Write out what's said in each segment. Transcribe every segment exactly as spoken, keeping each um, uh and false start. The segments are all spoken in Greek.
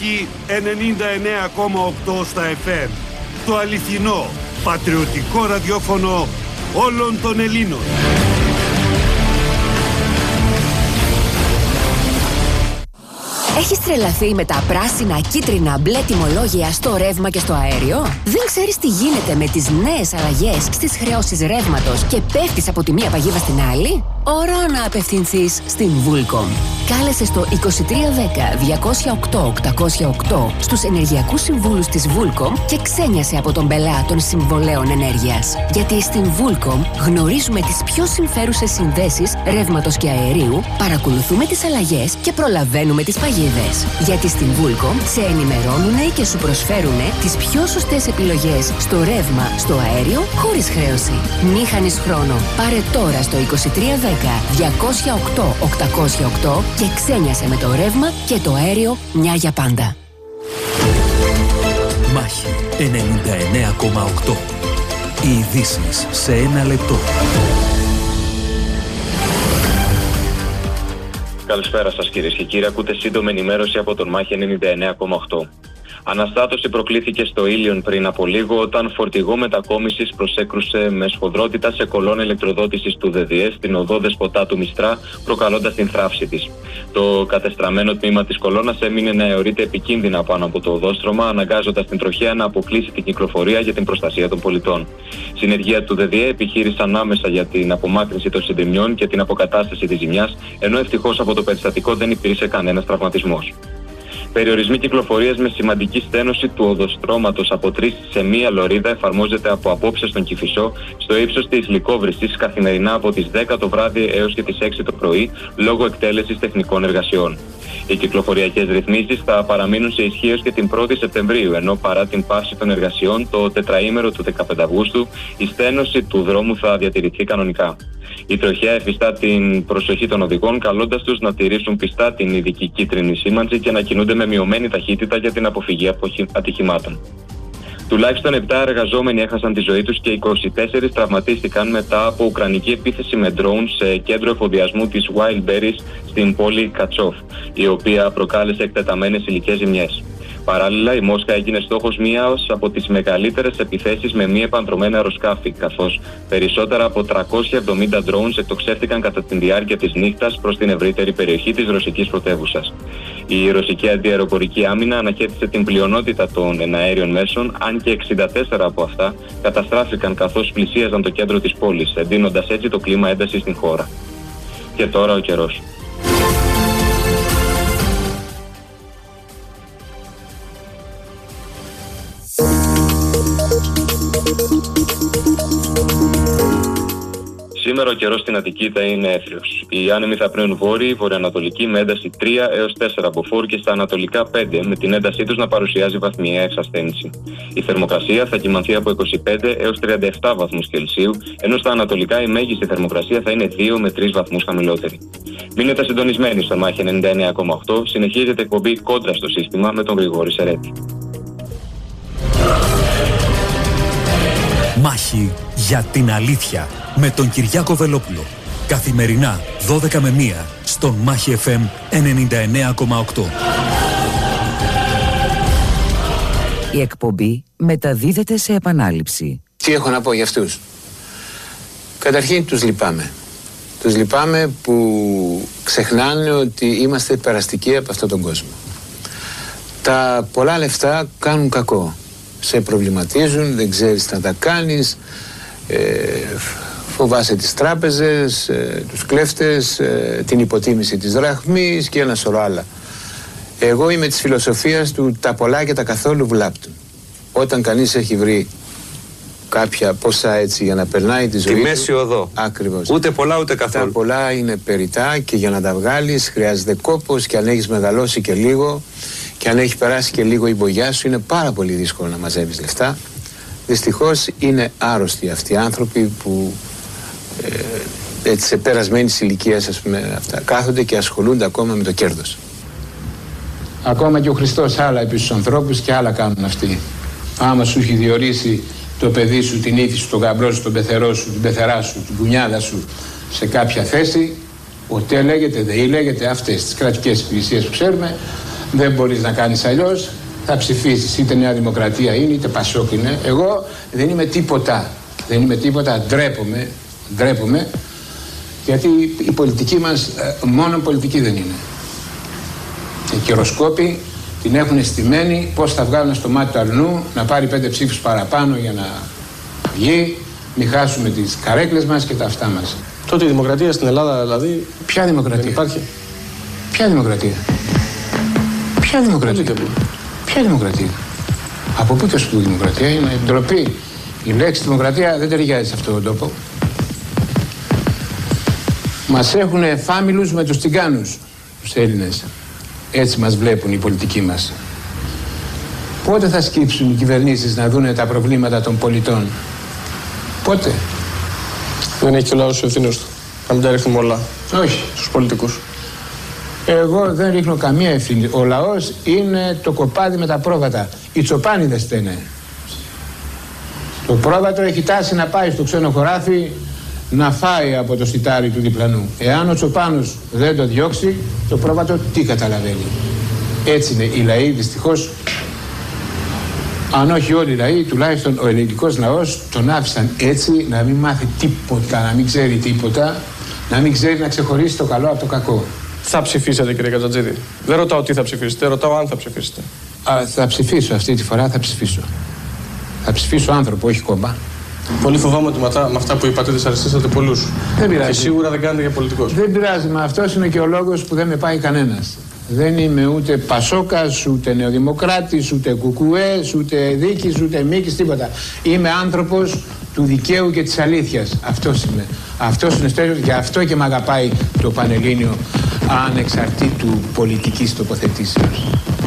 Μάχη ενενήντα εννέα κόμμα οκτώ στα εφ εμ. Το αληθινό, πατριωτικό ραδιόφωνο όλων των Ελλήνων. Έχεις τρελαθεί με τα πράσινα, κίτρινα, μπλε τιμολόγια στο ρεύμα και στο αέριο? Δεν ξέρεις τι γίνεται με τις νέες αλλαγές στις χρεώσεις ρεύματος και πέφτεις από τη μία παγίδα στην άλλη? Ώρα να απευθυνθείς στην Vulcom. Κάλεσε στο είκοσι τρία δέκα διακόσια οκτώ οκτακόσια οκτώ στους ενεργειακούς συμβούλους της Vulcom και ξένιασε από τον πελά των συμβολέων ενέργειας. Γιατί στην Vulcom γνωρίζουμε τις πιο συμφέρουσες συνδέσεις ρεύματος και αερίου, παρακολουθούμε τις αλλαγές και προλαβαίνουμε τις παγίδες. Γιατί στην Vulcom σε ενημερώνουνε και σου προσφέρουνε τις πιο σωστές επιλογές στο ρεύμα, στο αέριο, χωρίς χρέωση. Μη χάνεις χρόνο. Πάρε τώρα στο είκοσι τρία δέκα διακόσια οκτώ οκτακόσια οκτώ και ξένιασε με το ρεύμα και το αέριο μια για πάντα. Μάχη ενενήντα εννέα κόμμα οκτώ. Οι ειδήσεις σε ένα λεπτό. Καλησπέρα σας κυρίες και κύριοι. Ακούτε σύντομη ενημέρωση από τον Μάχη ενενήντα εννέα κόμμα οκτώ. Αναστάτωση προκλήθηκε στο Ήλιον πριν από λίγο όταν φορτηγό μετακόμισης προσέκρουσε με σφοδρότητα σε κολόνα ηλεκτροδότησης του ΔΔΕ στην οδό Δεσποτά του Μιστρά, προκαλώντας την θράψη της. Το κατεστραμμένο τμήμα της κολόνας έμεινε να αιωρείται επικίνδυνα πάνω από το οδόστρωμα, αναγκάζοντας την τροχέα να αποκλείσει την κυκλοφορία για την προστασία των πολιτών. Συνεργεία του ΔΔΕ επιχείρησαν άμεσα για την απομάκρυνση των συντριμμιών και την αποκατάσταση της ζημιάς, ενώ ευτυχώς από το περιστατικό δεν υπήρξε κανένας τραυματισμός. Περιορισμοί κυκλοφορίας με σημαντική στένωση του οδοστρώματος από τρεις σε μία λωρίδα εφαρμόζεται από απόψε στον Κηφισό στο ύψος της Λυκόβρησης καθημερινά από τις δέκα το βράδυ έως και τις έξι το πρωί λόγω εκτέλεσης τεχνικών εργασιών. Οι κυκλοφοριακές ρυθμίσεις θα παραμείνουν σε ισχύ έως και την πρώτη Σεπτεμβρίου, ενώ παρά την πάυση των εργασιών το τετραήμερο του δεκαπέντε Αυγούστου η στένωση του δρόμου θα διατηρηθεί κανονικά. Η τροχέα εφιστά την προσοχή των οδηγών, καλώντας τους να τηρήσουν πιστά την ειδική κίτρινη σήμανση και να κινούνται με μειωμένη ταχύτητα για την αποφυγή ατυχημάτων. Τουλάχιστον επτά εργαζόμενοι έχασαν τη ζωή τους και είκοσι τέσσερις τραυματίστηκαν μετά από ουκρανική επίθεση με ντρόουν σε κέντρο εφοδιασμού της Wildberries στην πόλη Κατσόφ, η οποία προκάλεσε εκτεταμένες υλικές ζημιές. Παράλληλα, η Μόσχα έγινε στόχος μίας από τις μεγαλύτερες επιθέσεις με μη επανδρομένα αεροσκάφη, καθώς περισσότερα από τριακόσια εβδομήντα drones εκτοξεύτηκαν κατά τη διάρκεια της νύχτας προς την ευρύτερη περιοχή της ρωσικής πρωτεύουσας. Η ρωσική αντιαεροπορική άμυνα αναχέτησε την πλειονότητα των εναέριων μέσων, αν και εξήντα τέσσερα από αυτά καταστράφηκαν καθώς πλησίαζαν το κέντρο της πόλης, εντείνοντας έτσι το κλίμα έντασης στην χώρα. Και τώρα ο καιρός. Σήμερα ο καιρός στην Αττική θα είναι έθριος. Οι άνεμοι θα πνέουν βόρειοι, βορειοανατολική με ένταση τρία έως τέσσερα μποφόρ και στα ανατολικά πέντε, με την έντασή τους να παρουσιάζει βαθμιαία εξασθένηση. Η θερμοκρασία θα κυμανθεί από είκοσι πέντε έως τριάντα επτά βαθμούς Κελσίου, ενώ στα ανατολικά η μέγιστη θερμοκρασία θα είναι δύο με τρεις βαθμούς χαμηλότερη. Μείνετε συντονισμένοι στο Μάχη ενενήντα εννέα κόμμα οκτώ, συνεχίζεται εκπομπή Κόντρα στο σύστημα με τον Γρηγόρη Σερέτη. Μάχη για την αλήθεια με τον Κυριάκο Βελόπουλο. Καθημερινά δώδεκα με μία στον Μάχη εφ εμ ενενήντα εννέα κόμμα οκτώ. Η εκπομπή μεταδίδεται σε επανάληψη. Τι έχω να πω για αυτούς? Καταρχήν τους λυπάμαι. Τους λυπάμαι που ξεχνάνε ότι είμαστε περαστικοί από αυτόν τον κόσμο. Τα πολλά λεφτά κάνουν κακό. Σε προβληματίζουν, δεν ξέρεις τι να τα κάνεις, ε, φοβάσαι τις τράπεζες, ε, τους κλέφτες, ε, την υποτίμηση της δραχμής και ένα σωρό άλλα. Εγώ είμαι της φιλοσοφίας του τα πολλά και τα καθόλου βλάπτουν. Όταν κανείς έχει βρει κάποια ποσά έτσι για να περνάει τη ζωή τη του, μέση οδό. Ακριβώς. Ούτε πολλά ούτε καθόλου. Τα πολλά είναι περιτά και για να τα βγάλεις χρειάζεται κόπος, και αν έχεις μεγαλώσει και λίγο και αν έχει περάσει και λίγο η μπογιά σου είναι πάρα πολύ δύσκολο να μαζεύεις λεφτά. Δυστυχώς είναι άρρωστοι αυτοί οι άνθρωποι που ε, έτσι, σε περασμένης ηλικίας, ας πούμε, αυτά, κάθονται και ασχολούνται ακόμα με το κέρδος. Ακόμα και ο Χριστός άλλα είπε στους ανθρώπους και άλλα κάνουν αυτοί. Άμα σου έχει διορίσει το παιδί σου, την ύφη σου, τον γαμπρό σου, τον πεθερό σου, την πεθερά σου, την κουνιάδα σου σε κάποια θέση, ΟΤΕ λέγεται, ΔΕΗ λέγεται, αυτές τις κρατικές υπηρεσίες που ξέρουμε, δεν μπορείς να κάνεις αλλιώς, θα ψηφίσεις, είτε Νέα Δημοκρατία είναι είτε Πασόκ είναι. Εγώ δεν είμαι τίποτα, δεν είμαι τίποτα, ντρέπομαι, ντρέπομαι, γιατί η πολιτική μας μόνο πολιτική δεν είναι. Οι κυροσκόποι την έχουν στημένη πώς θα βγάλουν στο μάτι του αρνού, να πάρει πέντε ψήφους παραπάνω για να βγει, μην χάσουμε τις καρέκλες μας και τα αυτά μας. Τότε η δημοκρατία στην Ελλάδα δηλαδή... Ποια δημοκρατία? Δεν υπάρχει. Ποια δημοκρατία? Ποια δημοκρατία? Ποια δημοκρατία? Από πού και ως πού δημοκρατία? Είναι ντροπή. Η λέξη δημοκρατία δεν ταιριάζει σε αυτόν τον τόπο. Μας έχουν φάμιλους με τους τσιγκάνους, τους Έλληνες. Έτσι μας βλέπουν οι πολιτικοί μας. Πότε θα σκύψουν οι κυβερνήσεις να δούνε τα προβλήματα των πολιτών? Πότε? Δεν έχει και ο λαός ευθύνες του. Να μην τα ρίχνουμε όλα. Όχι. Στους πολιτικούς. Εγώ δεν ρίχνω καμία ευθύνη. Ο λαός είναι το κοπάδι με τα πρόβατα. Οι τσοπάνιδες στένε. Το πρόβατο έχει τάση να πάει στο ξένο χωράφι να φάει από το σιτάρι του διπλανού. Εάν ο τσοπάνος δεν το διώξει, το πρόβατο τι καταλαβαίνει? Έτσι είναι οι λαοί, δυστυχώς. Αν όχι όλοι οι λαοί, τουλάχιστον ο ελληνικός λαός τον άφησαν έτσι, να μην μάθει τίποτα, να μην ξέρει τίποτα, να μην ξέρει να ξεχωρίσει το καλό από το κακό. Θα ψηφίσετε, κύριε Καζατζίδη? Δεν ρωτάω τι θα ψηφίσετε, ρωτάω αν θα ψηφίσετε. Α, θα ψηφίσω αυτή τη φορά, θα ψηφίσω. Θα ψηφίσω άνθρωπο, όχι κόμμα. Πολύ φοβάμαι ότι με αυτά που είπατε δυσαρεστήσατε πολλούς. Δεν πειράζει. Και σίγουρα δεν κάνετε για πολιτικός. Δεν πειράζει, μα αυτός είναι και ο λόγος που δεν με πάει κανένας. Δεν είμαι ούτε Πασόκας, ούτε Νεοδημοκράτης, ούτε Κουκουές, ούτε Δίκης, ούτε Μίκης, τίποτα. Είμαι άνθρωπος του δικαίου και της αλήθειας. Αυτός είμαι. Αυτός είναι στέλιος, γι' αυτό και με αγαπάει το Πανελλήνιο ανεξαρτήτου πολιτικής τοποθετήσεως.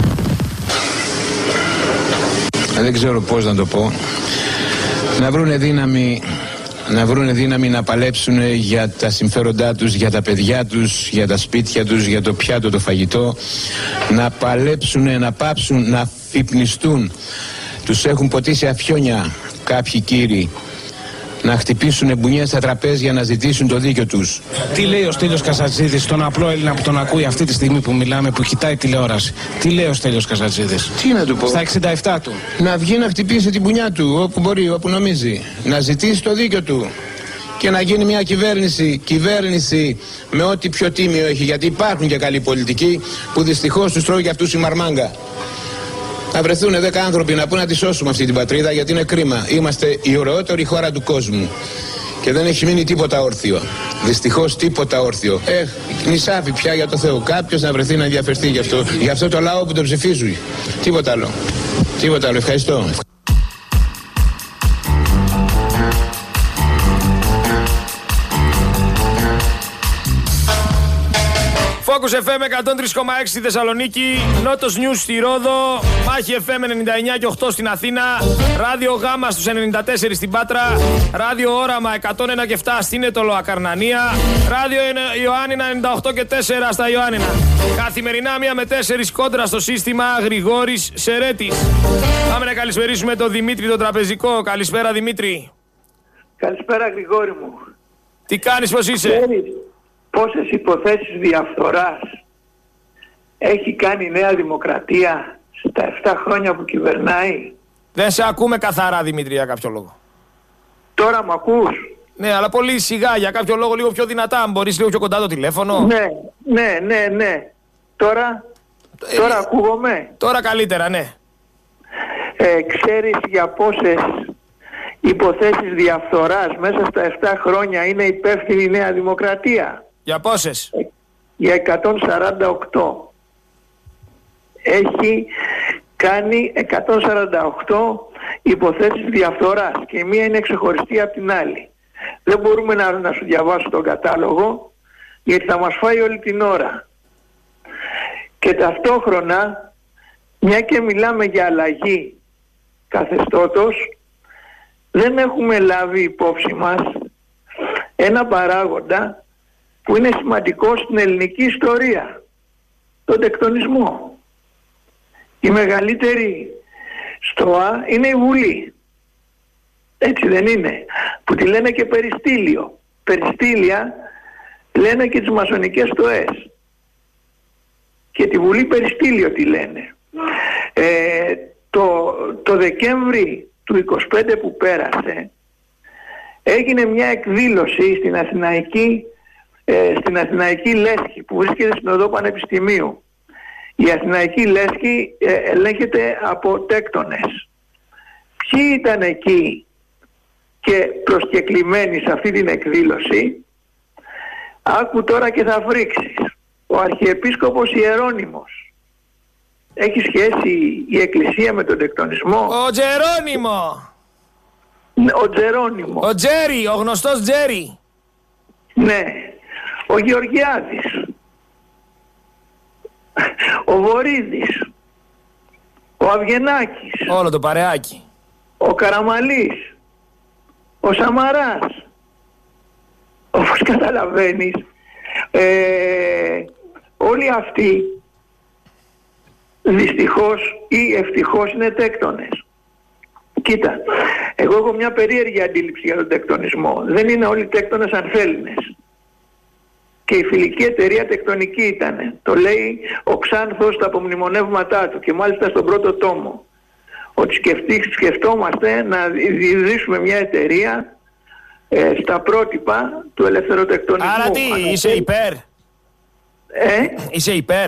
Δεν ξέρω πώς να το πω. Να βρούνε δύναμη, να βρούνε δύναμη να παλέψουν για τα συμφέροντά τους, για τα παιδιά τους, για τα σπίτια τους, για το πιάτο, το φαγητό. Να παλέψουν, να πάψουν, να φυπνιστούν. Τους έχουν ποτίσει αφιόνια κάποιοι κύριοι. Να χτυπήσουν μπουνιές στα τραπέζια, να ζητήσουν το δίκιο τους. Τι λέει ο Στέλιος Καζατζίδης στον απλό Έλληνα που τον ακούει αυτή τη στιγμή που μιλάμε, που κοιτάει τηλεόραση? Τι λέει ο Στέλιος Καζατζίδης? Τι να του πω? Στα εξήντα επτά του. Να βγει να χτυπήσει την μπουνιά του όπου μπορεί, όπου νομίζει. Να ζητήσει το δίκιο του. Και να γίνει μια κυβέρνηση, κυβέρνηση με ό,τι πιο τίμιο έχει. Γιατί υπάρχουν και καλοί πολιτικοί που δυστυχώς τους τρώει και αυτούς η μαρμάγκα. Να βρεθούν δέκα άνθρωποι να πούνε να τη σώσουμε αυτή την πατρίδα, γιατί είναι κρίμα. Είμαστε η ωραιότερη χώρα του κόσμου. Και δεν έχει μείνει τίποτα όρθιο. Δυστυχώς τίποτα όρθιο. Ε, νησάφι πια για το Θεό. Κάποιος να βρεθεί να ενδιαφερθεί γι' αυτό. Γι' αυτό το λαό που τον ψηφίζουν. Τίποτα άλλο. Τίποτα άλλο. Ευχαριστώ. Focus εφ εμ εκατόν τρία κόμμα έξι στη Θεσσαλονίκη, Νότος News στη Ρόδο, Μάχη εφ εμ ενενήντα εννιά και οκτώ στην Αθήνα, Ράδιο Γάμα στους ενενήντα τέσσερα στην Πάτρα, Ράδιο Όραμα εκατόν ένα και επτά στην Ετωλό Ακαρνανία, Ράδιο Ιωάννινα ενενήντα οκτώ και τέσσερα στα Ιωάννινα. Καθημερινά μία με τέσσερις κόντρα στο σύστημα, Γρηγόρης Σερέτης. Πάμε να καλησπερίσουμε τον Δημήτρη τον Τραπεζικό. Καλησπέρα Δημήτρη. Καλησπέρα Γρηγόρη μου. Τι κάνεις, πώς είσαι? Ξέρεις πόσες υποθέσεις διαφθοράς έχει κάνει η Νέα Δημοκρατία στα επτά χρόνια που κυβερνάει? Δεν σε ακούμε καθαρά, Δημήτρη, για κάποιο λόγο. Τώρα μ' ακούς? Ναι, αλλά πολύ σιγά, για κάποιο λόγο λίγο πιο δυνατά. Αν μπορείς λίγο πιο κοντά το τηλέφωνο. Ναι, ναι, ναι, ναι. Τώρα, ε, τώρα ακούγομαι. Τώρα καλύτερα, ναι. Ε, ξέρεις για πόσες υποθέσεις διαφθοράς μέσα στα επτά χρόνια είναι υπεύθυνη η Νέα Δημοκρατία? Για πόσες? Ε, για εκατόν σαράντα οκτώ. Έχει κάνει εκατόν σαράντα οκτώ υποθέσεις διαφθοράς και η μία είναι ξεχωριστή από την άλλη. Δεν μπορούμε να, να σου διαβάσω τον κατάλογο γιατί θα μας φάει όλη την ώρα. Και ταυτόχρονα, μια και μιλάμε για αλλαγή καθεστώτος, δεν έχουμε λάβει υπόψη μας ένα παράγοντα που είναι σημαντικό στην ελληνική ιστορία, τον τεκτονισμό. Η μεγαλύτερη στοά είναι η Βουλή. Έτσι δεν είναι? Που τη λένε και περιστήλιο. Περιστήλια λένε και τις μασονικές στοές. και τη Βουλή Περιστήλιο τι λένε. Ε, το, το Δεκέμβρη του είκοσι πέντε που πέρασε έγινε μια εκδήλωση στην Αθηναϊκή, ε, στην Αθηναϊκή Λέσχη που βρίσκεται στην οδό Πανεπιστημίου. Η Αθηναϊκή Λέσχη ε, ελέγχεται από τέκτονες. Ποιοι ήταν εκεί και προσκεκλημένοι σε αυτή την εκδήλωση? Άκου τώρα και θα φρίξεις. Ο Αρχιεπίσκοπος Ιερώνυμος. Έχει σχέση η Εκκλησία με τον τεκτονισμό? Ο Τζερόνιμο. Ο Τζερόνιμο. Ο Τζέρι, ο γνωστός Τζέρι. Ναι. Ο Γεωργιάδης. Ο Βορίδης. Ο Αυγενάκης. Όλο το παρεάκι. Ο Καραμαλής. Ο Σαμαράς. Όπως καταλαβαίνεις, ε, όλοι αυτοί δυστυχώς ή ευτυχώς είναι τέκτονες. Κοίτα, εγώ έχω μια περίεργη αντίληψη για τον τεκτονισμό. Δεν είναι όλοι τέκτονες ανθέληνες. Και η φιλική εταιρεία τεκτονική ήταν. Το λέει ο Ξάνθος στα απομνημονεύματά του και μάλιστα στον πρώτο τόμο. Ότι σκεφτεί, σκεφτόμαστε να ιδρύσουμε μια εταιρεία ε, στα πρότυπα του ελευθεροτεκτονισμού. Άρα τι, Αναφέρει... είσαι υπέρ? Ε? Είσαι υπέρ?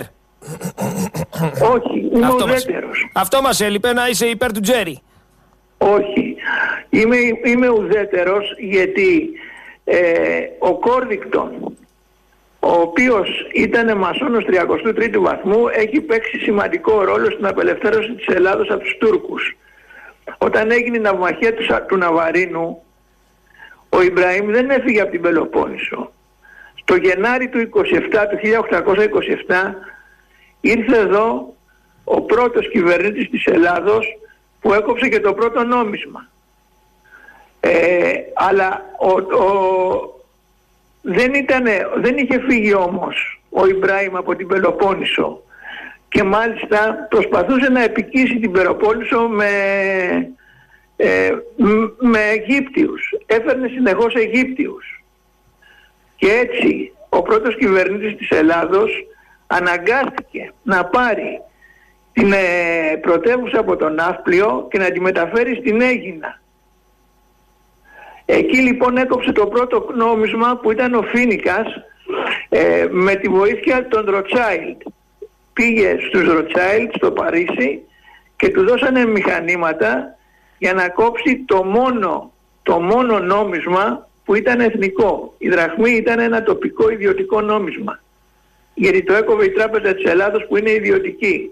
Όχι, είμαι Αυτό ουδέτερος. Μας... Αυτό μας έλειπε, να είσαι υπέρ του Τζέρι. Όχι, είμαι, είμαι ουδέτερος γιατί ε, ο Κόρδικτον, ο οποίος ήταν μασόνος τριακοστού τρίτου βαθμού, έχει παίξει σημαντικό ρόλο στην απελευθέρωση της Ελλάδος από τους Τούρκους. Όταν έγινε η ναυμαχία του, του Ναβαρίνου, ο Ιμπραήμ δεν έφυγε από την Πελοπόννησο. Το Γενάρη του, είκοσι επτά, του χίλια οκτακόσια είκοσι επτά ήρθε εδώ ο πρώτος κυβερνήτης της Ελλάδος που έκοψε και το πρώτο νόμισμα. Ε, αλλά ο, ο, δεν, ήτανε, δεν είχε φύγει όμως ο Ιμπραήμ από την Πελοπόννησο και μάλιστα προσπαθούσε να επικίσει την Πελοπόννησο με, ε, με Αιγύπτιους. Έφερνε συνεχώς Αιγύπτιους. Και έτσι ο πρώτος κυβερνήτης της Ελλάδος αναγκάστηκε να πάρει την ε, πρωτεύουσα από τον Ναύπλιο και να τη μεταφέρει στην Αίγινα. Εκεί λοιπόν έκοψε το πρώτο νόμισμα που ήταν ο Φίνικας ε, με τη βοήθεια των Ροτσάιλντ. Πήγε στους Ροτσάιλντ στο Παρίσι και του δώσανε μηχανήματα για να κόψει το μόνο, το μόνο νόμισμα που ήταν εθνικό. Η δραχμή ήταν ένα τοπικό ιδιωτικό νόμισμα. Γιατί το έκοβε η Τράπεζα της Ελλάδος που είναι ιδιωτική.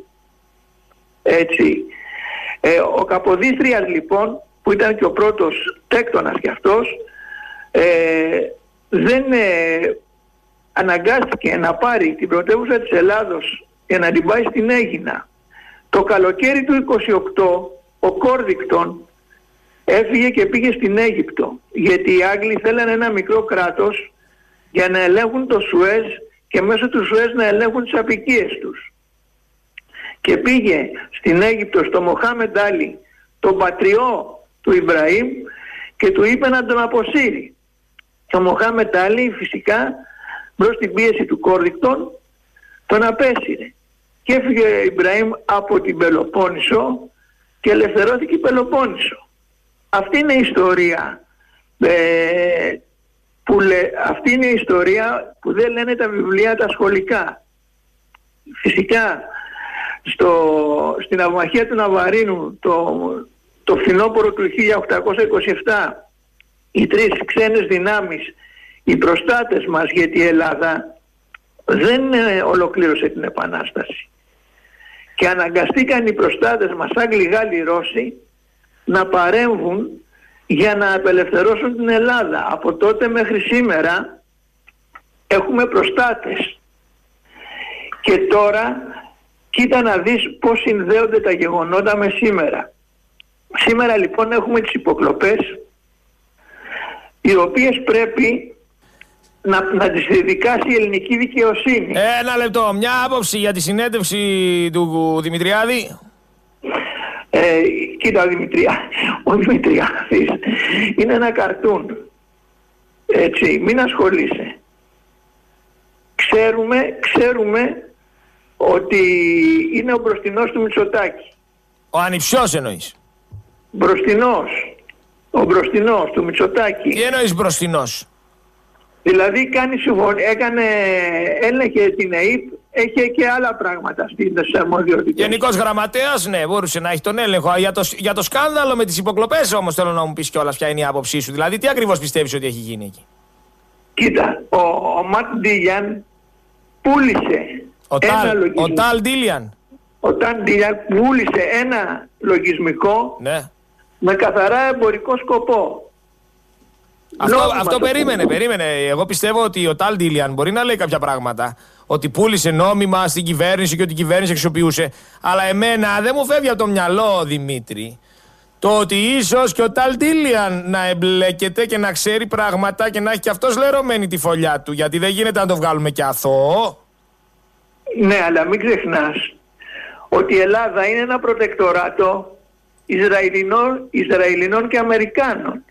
Έτσι. Ε, ο Καποδίστριας λοιπόν, που ήταν και ο πρώτος τέκτονας κι αυτός, ε, δεν ε, αναγκάστηκε να πάρει την πρωτεύουσα της Ελλάδος για να την πάει στην Αίγινα. Το καλοκαίρι του είκοσι οκτώ ο Κόρδικτον έφυγε και πήγε στην Αίγυπτο, γιατί οι Άγγλοι θέλανε ένα μικρό κράτος για να ελέγχουν το Σουέζ και μέσω του Σουέζ να ελέγχουν τις απικίες τους. Και πήγε στην Αίγυπτο στο Μοχάμεντ Άλι, τον πατριό του Ιμπραήμ, και του είπε να τον αποσύρει. Και ο Μοχάμεντ Άλι φυσικά μπρος στην πίεση του Κόρδικτον τον απέσυρε. Και έφυγε ο Ιμπραήμ από την Πελοπόννησο και ελευθερώθηκε η Πελοπόννησο. Αυτή είναι η ιστορία. Ε, που λέ, αυτή είναι η ιστορία που δεν λένε τα βιβλία τα σχολικά. Φυσικά στο, στην ναυμαχία του Ναβαρίνου το, το φθινόπωρο του χίλια οκτακόσια είκοσι επτά οι τρεις ξένες δυνάμεις, οι προστάτες μας, γιατί η Ελλάδα δεν ε, ολοκλήρωσε την Επανάσταση και αναγκαστήκαν οι προστάτες μας, Άγγλοι, Γάλλοι, Ρώσοι, να παρέμβουν για να απελευθερώσουν την Ελλάδα. Από τότε μέχρι σήμερα έχουμε προστάτες. Και τώρα κοίτα να δεις πώς συνδέονται τα γεγονότα με σήμερα. Σήμερα λοιπόν έχουμε τις υποκλοπές, οι οποίες πρέπει να, να τις δικάσει η ελληνική δικαιοσύνη. Ένα λεπτό, μια άποψη για τη συνέντευξη του Δημητριάδη. Ε, κοίτα, ο Δημητριά, ο Δημητριάδης είναι ένα καρτούν. Έτσι, μην ασχολείσαι. Ξέρουμε, ξέρουμε ότι είναι ο μπροστινός του Μητσοτάκη. Ο ανιψιός εννοείς? Μπροστινός. Ο μπροστινός του Μητσοτάκη. Τι εννοείς μπροστινός? Δηλαδή κάνει συμφωνία, έκανε, έλεγχε την ΕΕΠ, έχει και άλλα πράγματα στις αρμοδιότητες. Γενικός γραμματέας, ναι, μπορούσε να έχει τον έλεγχο. Για το, για το σκάνδαλο με τις υποκλοπές όμως θέλω να μου πεις κιόλας ποια είναι η άποψή σου. Δηλαδή τι ακριβώς πιστεύεις ότι έχει γίνει εκεί? Κοίτα, ο, ο Ματ Ντίλιαν πούλησε ο ένα Ταλ, λογισμικό. Ο Ταλ Ντίλιαν. Ο Ταλ Ντίλιαν πούλησε ένα λογισμικό, ναι, με καθαρά εμπορικό σκοπό. Αυτό, αυτό περίμενε, περίμενε. Εγώ πιστεύω ότι ο Ταλ Ντίλιαν μπορεί να λέει κάποια πράγματα. Ότι πούλησε νόμιμα στην κυβέρνηση και ότι η κυβέρνηση αξιοποιούσε. Αλλά εμένα δεν μου φεύγει από το μυαλό, Δημήτρη, το ότι ίσως και ο Ταλ Ντίλιαν να εμπλέκεται και να ξέρει πράγματα και να έχει και αυτός λερωμένη τη φωλιά του. Γιατί δεν γίνεται να το βγάλουμε και αθώο. Ναι, αλλά μην ξεχνάς ότι η Ελλάδα είναι ένα προτεκτοράτο Ισραηλινών, Ισραηλινών και Αμερικάνων.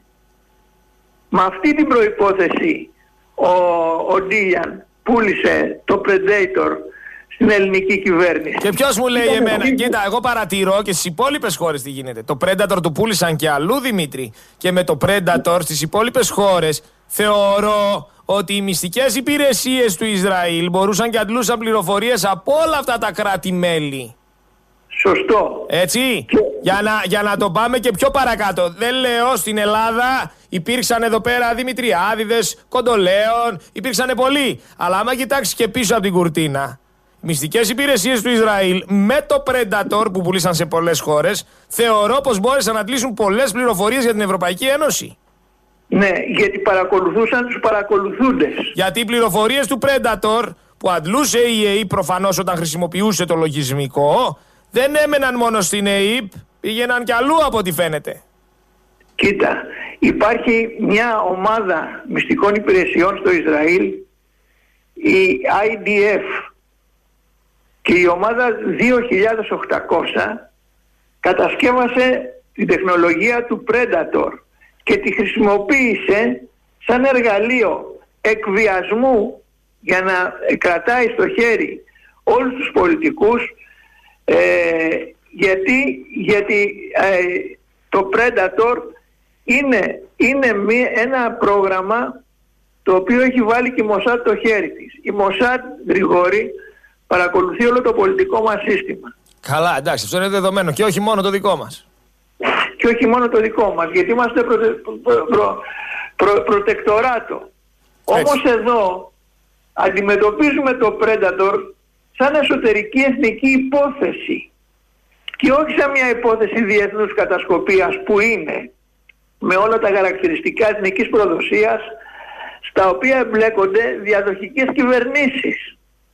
Με αυτή την προϋπόθεση ο, ο Ντίλιαν πούλησε το Predator στην ελληνική κυβέρνηση. Και ποιος μου λέει εμένα? Κοίτα, εγώ παρατηρώ και στις υπόλοιπες χώρες τι γίνεται. Το Predator το πούλησαν και αλλού, Δημήτρη. Και με το Predator στις υπόλοιπες χώρες θεωρώ ότι οι μυστικές υπηρεσίες του Ισραήλ μπορούσαν και αντλούσαν πληροφορίες από όλα αυτά τα κράτη-μέλη. Σωστό. Έτσι, και... για, να, για να το πάμε και πιο παρακάτω. Δεν λέω στην Ελλάδα υπήρξαν εδώ πέρα Δημητριάδηδες, Κοντολέων, υπήρξαν πολλοί. Αλλά άμα κοιτάξεις και πίσω από την κουρτίνα, μυστικές υπηρεσίες του Ισραήλ με το Predator που πουλήσαν σε πολλές χώρες, θεωρώ πως μπόρεσαν να αντλήσουν πολλές πληροφορίες για την Ευρωπαϊκή Ένωση. Ναι, γιατί παρακολουθούσαν τους παρακολουθούντες. Γιατί οι πληροφορίες του Predator που αντλούσε η ΕΕΠ προφανώς όταν χρησιμοποιούσε το λογισμικό, δεν έμεναν μόνο στην ΕΕΠ, πήγαιναν κι αλλού από ό,τι φαίνεται. Κοίτα, υπάρχει μια ομάδα μυστικών υπηρεσιών στο Ισραήλ, η άι ντι εφ, και η ομάδα δύο χιλιάδες οκτακόσια κατασκεύασε την τεχνολογία του Predator και τη χρησιμοποίησε σαν εργαλείο εκβιασμού για να κρατάει στο χέρι όλους τους πολιτικούς, ε, γιατί, γιατί ε, το Predator είναι, είναι μία, ένα πρόγραμμα το οποίο έχει βάλει και η Μοσάτ το χέρι της. Η Μοσάτ, Γρηγόρη, παρακολουθεί όλο το πολιτικό μας σύστημα. Καλά, εντάξει, αυτό είναι δεδομένο και όχι μόνο το δικό μας. Και όχι μόνο το δικό μας, γιατί είμαστε προτε, προ, προ, προ, προτεκτοράτο. Όμως εδώ αντιμετωπίζουμε το Predator σαν εσωτερική εθνική υπόθεση και όχι σαν μια υπόθεση διεθνούς κατασκοπίας που είναι με όλα τα χαρακτηριστικά εθνικής προδοσίας στα οποία εμπλέκονται διαδοχικές κυβερνήσεις.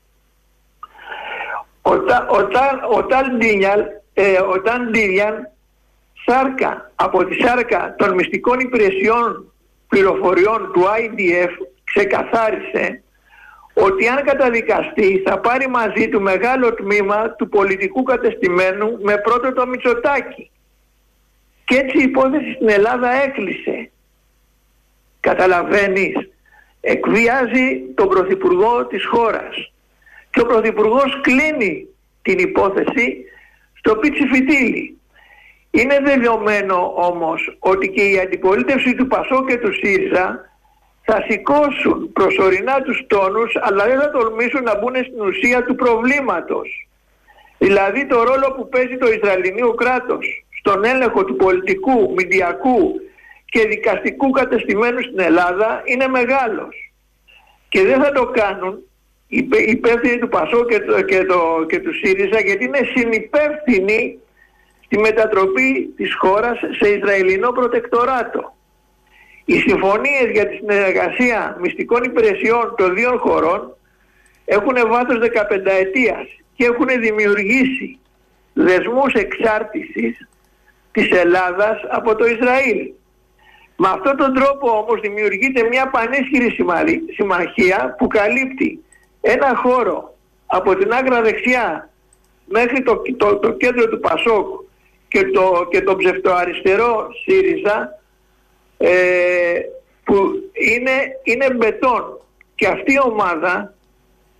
Ο, τα, ο, τα, ο, ε, ο Ταλ Ντίλιαν σάρκα, από τη σάρκα των μυστικών υπηρεσιών πληροφοριών του άι ντι εφ ξεκαθάρισε ότι αν καταδικαστεί θα πάρει μαζί του μεγάλο τμήμα του πολιτικού κατεστημένου με πρώτο το Μητσοτάκη. Και έτσι η υπόθεση στην Ελλάδα έκλεισε. Καταλαβαίνεις, εκβιάζει τον Πρωθυπουργό της χώρας. Και ο Πρωθυπουργός κλείνει την υπόθεση στο πιτσιφιτίλι. Είναι δεδομένο όμως ότι και η αντιπολίτευση του ΠΑΣΟΚ και του ΣΥΡΙΖΑ θα σηκώσουν προσωρινά τους τόνους, αλλά δεν θα τολμήσουν να μπουν στην ουσία του προβλήματος. Δηλαδή το ρόλο που παίζει το Ισραηλινό κράτος στον έλεγχο του πολιτικού, μηντιακού και δικαστικού κατεστημένου στην Ελλάδα είναι μεγάλος. Και δεν θα το κάνουν οι υπεύθυνοι του ΠΑΣΟΚ και, το, και, το, και του ΣΥΡΙΖΑ, γιατί είναι συνυπεύθυνοι στη μετατροπή της χώρας σε Ισραηλινό προτεκτοράτο. Οι συμφωνίες για τη συνεργασία μυστικών υπηρεσιών των δύο χωρών έχουν βάθος δεκαπενταετίας και έχουν δημιουργήσει δεσμούς εξάρτησης της Ελλάδας από το Ισραήλ. Με αυτόν τον τρόπο όμως δημιουργείται μια πανίσχυρη συμμαχία που καλύπτει ένα χώρο από την άκρα δεξιά μέχρι το, το, το κέντρο του ΠΑΣΟΚ και το, και το ψευτοαριστερό ΣΥΡΙΖΑ, ε, που είναι, είναι μπετόν. Και αυτή η ομάδα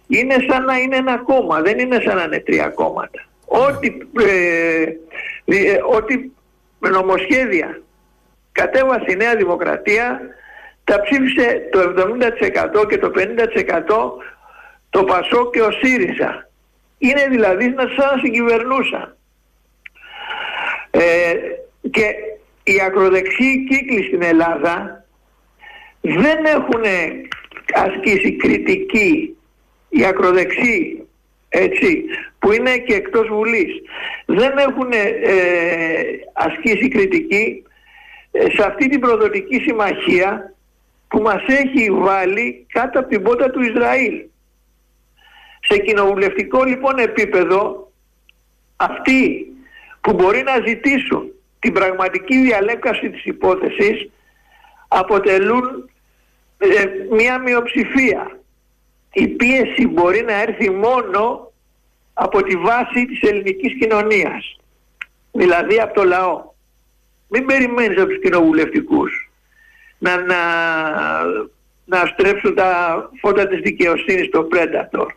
είναι σαν να είναι ένα κόμμα, δεν είναι σαν να είναι τρία κόμματα. Ό,τι, ε, ε, ό,τι νομοσχέδια κατέβασε η Νέα Δημοκρατία τα ψήφισε το εβδομήντα τοις εκατό και το πενήντα τοις εκατό το Πασόκ και ο ΣΥΡΙΖΑ. Είναι δηλαδή σαν να συγκυβερνούσαν. Ε, και οι ακροδεξιοί κύκλοι στην Ελλάδα δεν έχουν ασκήσει κριτική, οι ακροδεξιοί, έτσι, που είναι και εκτός Βουλής, δεν έχουν ε, ασκήσει κριτική ε, σε αυτή την προδοτική συμμαχία που μας έχει βάλει κάτω από την πότα του Ισραήλ. Σε κοινοβουλευτικό λοιπόν επίπεδο, αυτοί που μπορεί να ζητήσουν την πραγματική διαλέκαση της υπόθεσης αποτελούν ε, μια μειοψηφία. Η πίεση μπορεί να έρθει μόνο από τη βάση της ελληνικής κοινωνίας, δηλαδή από το λαό. Μην περιμένεις από τους κοινοβουλευτικούς να, να, να στρέψουν τα φώτα της δικαιοσύνης στο Predator.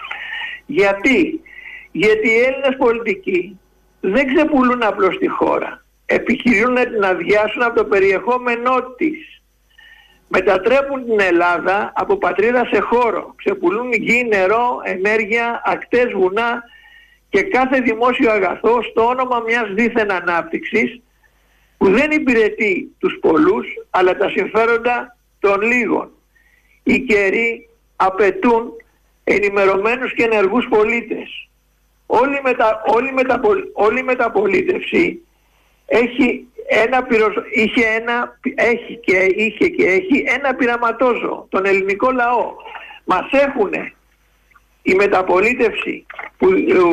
Γιατί? Γιατί οι Έλληνες πολιτικοί δεν ξεπουλούν απλώς τη χώρα. Επιχειρούν να την αδειάσουν από το περιεχόμενό της. Μετατρέπουν την Ελλάδα από πατρίδα σε χώρο. Ξεπουλούν γη, νερό, ενέργεια, ακτές, βουνά και κάθε δημόσιο αγαθό στο όνομα μιας δίθεν ανάπτυξης που δεν υπηρετεί τους πολλούς αλλά τα συμφέροντα των λίγων. Οι καιροί απαιτούν ενημερωμένους και ενεργούς πολίτες. Όλη, μετα, όλη, μεταπολ, όλη μεταπολίτευση έχει ένα πυροσ... είχε ένα... έχει και είχε και έχει ένα πειραματόζωο, τον ελληνικό λαό. Μας έχουνε η μεταπολίτευση που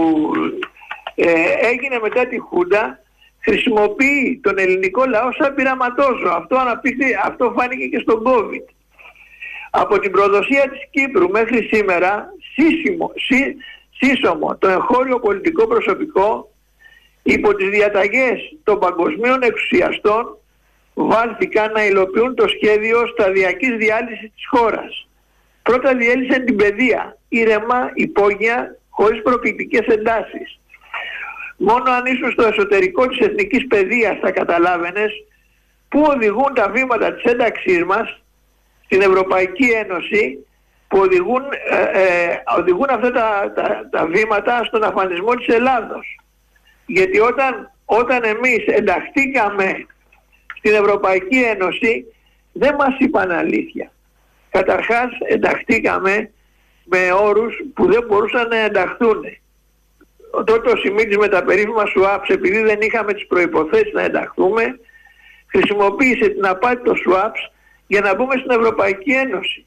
ε, έγινε μετά τη Χούντα, χρησιμοποιεί τον ελληνικό λαό σαν πειραματόζωο. Αυτό, αναπτύχθη, αυτό φάνηκε και στον COVID. Από την προδοσία της Κύπρου μέχρι σήμερα σύσσιμο, σύ, σύσσωμο το εγχώριο πολιτικό προσωπικό υπό τις διαταγές των παγκοσμίων εξουσιαστών βάλθηκαν να υλοποιούν το σχέδιο σταδιακής διάλυσης της χώρας. Πρώτα διέλυσαν την παιδεία, ήρεμα, υπόγεια, χωρίς προκλητικές εντάσεις. Μόνο αν ήσουν στο εσωτερικό της εθνικής παιδείας θα καταλάβαινες πού οδηγούν τα βήματα της ένταξής μας στην Ευρωπαϊκή Ένωση, που οδηγούν, ε, ε, οδηγούν αυτά τα, τα, τα βήματα στον αφανισμό της Ελλάδος. Γιατί όταν, όταν εμείς ενταχθήκαμε στην Ευρωπαϊκή Ένωση δεν μας είπαν αλήθεια. Καταρχάς ενταχθήκαμε με όρους που δεν μπορούσαν να ενταχθούν. Τότε ο Σιμίτης με τα περίφημα σουάπς, επειδή δεν είχαμε τις προϋποθέσεις να ενταχθούμε, χρησιμοποίησε την απάτη των σουάπς για να μπούμε στην Ευρωπαϊκή Ένωση.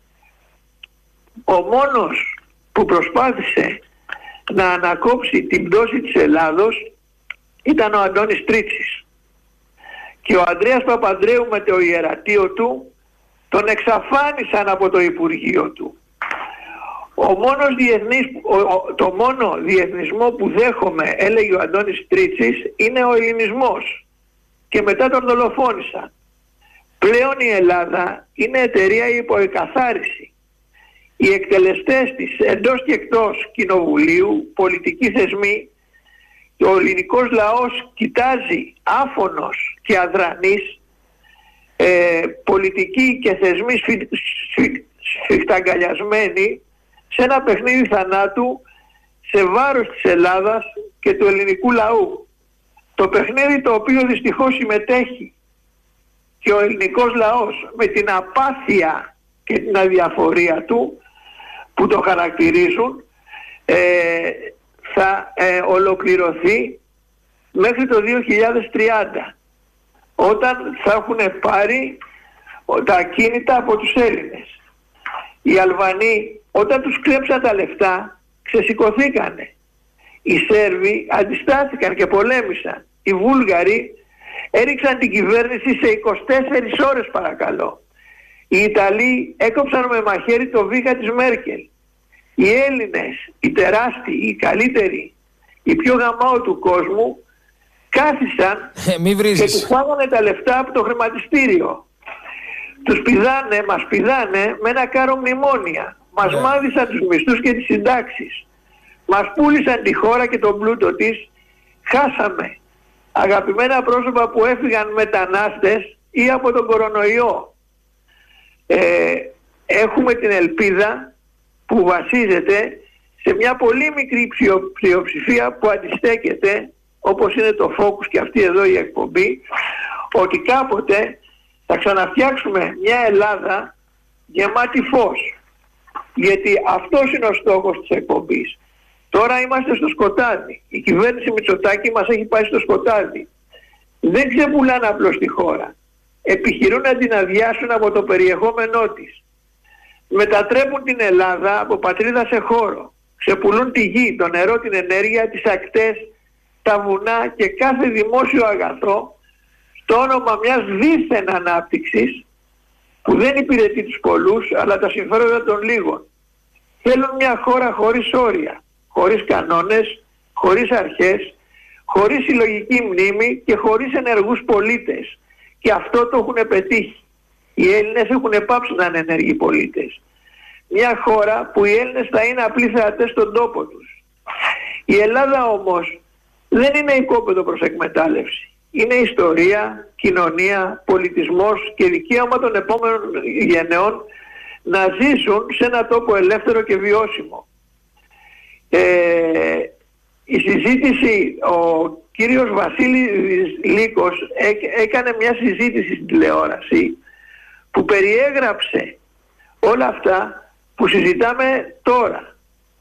Ο μόνος που προσπάθησε να ανακόψει την πτώση της Ελλάδος ήταν ο Αντώνης Τρίτσης. Και ο Ανδρέας Παπανδρέου με το ιερατείο του τον εξαφάνισαν από το Υπουργείο του. Ο μόνος διεθνής, ο, ο, το μόνο διεθνισμό που δέχομαι, έλεγε ο Αντώνης Τρίτσης, είναι ο ελληνισμός. Και μετά τον δολοφόνησαν. Πλέον η Ελλάδα είναι εταιρεία υπό εκαθάριση. Οι εκτελεστές της εντός και εκτός κοινοβουλίου, πολιτικοί θεσμοί, ο ελληνικός λαός κοιτάζει άφωνος και αδρανής, ε, πολιτικοί και θεσμοί σφι, σφι, σφιχταγκαλιασμένοι σε ένα παιχνίδι θανάτου σε βάρος της Ελλάδας και του ελληνικού λαού. Το παιχνίδι το οποίο δυστυχώς συμμετέχει και ο ελληνικός λαός με την απάθεια και την αδιαφορία του που το χαρακτηρίζουν, ε, θα ε, ολοκληρωθεί μέχρι το δύο χιλιάδες τριάντα, όταν θα έχουν πάρει τα ακίνητα από τους Έλληνες. Οι Αλβανοί όταν τους κλέψαν τα λεφτά ξεσηκωθήκανε. Οι Σέρβοι αντιστάθηκαν και πολέμησαν. Οι Βούλγαροι έριξαν την κυβέρνηση σε είκοσι τέσσερις ώρες παρακαλώ. Οι Ιταλοί έκοψαν με μαχαίρι το βήχα της Μέρκελ. Οι Έλληνες, οι τεράστιοι, οι καλύτεροι, οι πιο γαμάω του κόσμου κάθισαν και τους φάγανε τα λεφτά από το χρηματιστήριο. Τους πηδάνε, μας πηδάνε με ένα κάρο μνημόνια. Μας Ναι. μάδισαν τους μισθούς και τις συντάξεις. Μας πούλησαν τη χώρα και τον πλούτο της. Χάσαμε αγαπημένα πρόσωπα που έφυγαν μετανάστες ή από τον κορονοϊό. Ε, έχουμε την ελπίδα που βασίζεται σε μια πολύ μικρή πλειο- πλειοψηφία που αντιστέκεται, όπως είναι το Focus και αυτή εδώ η εκπομπή, ότι κάποτε θα ξαναφτιάξουμε μια Ελλάδα γεμάτη φως. Γιατί αυτός είναι ο στόχος της εκπομπής. Τώρα είμαστε στο σκοτάδι. Η κυβέρνηση Μητσοτάκη μας έχει πάει στο σκοτάδι. Δεν ξεπουλάνε απλώς τη χώρα. Επιχειρούν να την αδειάσουν από το περιεχόμενό της. Μετατρέπουν την Ελλάδα από πατρίδα σε χώρο. Ξεπουλούν τη γη, το νερό, την ενέργεια, τις ακτές, τα βουνά και κάθε δημόσιο αγαθό στο όνομα μιας δίθεν ανάπτυξης που δεν υπηρετεί τους πολλούς αλλά τα συμφέροντα των λίγων. Θέλουν μια χώρα χωρίς όρια, χωρίς κανόνες, χωρίς αρχές, χωρίς συλλογική μνήμη και χωρίς ενεργούς πολίτες. Και αυτό το έχουν πετύχει. Οι Έλληνες έχουν πάψει να είναι ενεργοί πολίτες. Μια χώρα που οι Έλληνες θα είναι απλοί θεατές στον τόπο τους. Η Ελλάδα όμως δεν είναι οικόπεδο προς εκμετάλλευση. Είναι ιστορία, κοινωνία, πολιτισμός και δικαίωμα των επόμενων γενεών να ζήσουν σε ένα τόπο ελεύθερο και βιώσιμο. Ε, η συζήτηση, ο κύριος Βασίλης Λύκος έκανε μια συζήτηση στην τηλεόραση που περιέγραψε όλα αυτά που συζητάμε τώρα.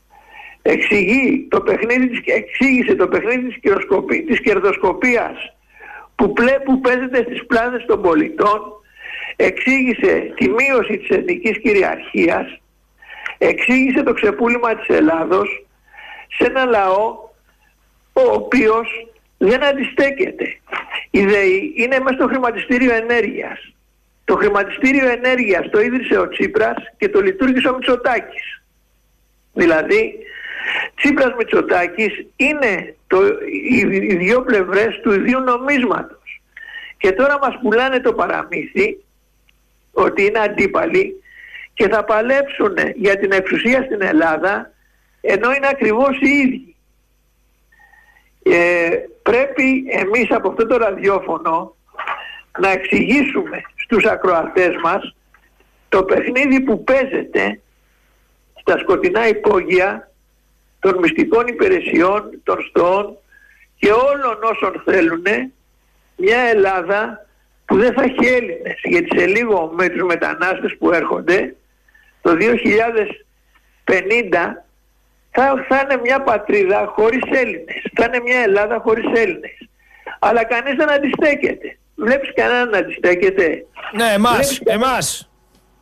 Εξηγεί το παιχνίδι της, εξήγησε το παιχνίδι της, κυροσκοπή, της κερδοσκοπίας που, πλέ, που παίζεται στις πλάνες των πολιτών, εξήγησε τη μείωση της εθνικής κυριαρχίας, εξήγησε το ξεπούλημα της Ελλάδος σε ένα λαό ο οποίος δεν αντιστέκεται. Η ΔΕΗ είναι μέσα στο χρηματιστήριο ενέργειας. Το χρηματιστήριο ενέργειας το ίδρυσε ο Τσίπρας και το λειτουργήσε ο Μητσοτάκης. Δηλαδή, Τσίπρας Μητσοτάκης είναι το, οι, οι δύο πλευρές του ιδίου νομίσματος. Και τώρα μας πουλάνε το παραμύθι ότι είναι αντίπαλοι και θα παλέψουν για την εξουσία στην Ελλάδα ενώ είναι ακριβώς οι ίδιοι. Ε, πρέπει εμείς από αυτό το ραδιόφωνο να εξηγήσουμε στους ακροατές μας το παιχνίδι που παίζεται στα σκοτεινά υπόγεια των μυστικών υπηρεσιών, των στοών και όλων όσων θέλουν μια Ελλάδα που δεν θα έχει Έλληνες, γιατί σε λίγο με τους μετανάστες που έρχονται το δύο χιλιάδες πενήντα θα, θα είναι μια πατρίδα χωρίς Έλληνες, θα είναι μια Ελλάδα χωρίς Έλληνες, αλλά κανείς δεν αντιστέκεται. Βλέπεις κανέναν να αντιστέκεται? Ναι, εμάς, Βλέπεις... εμάς.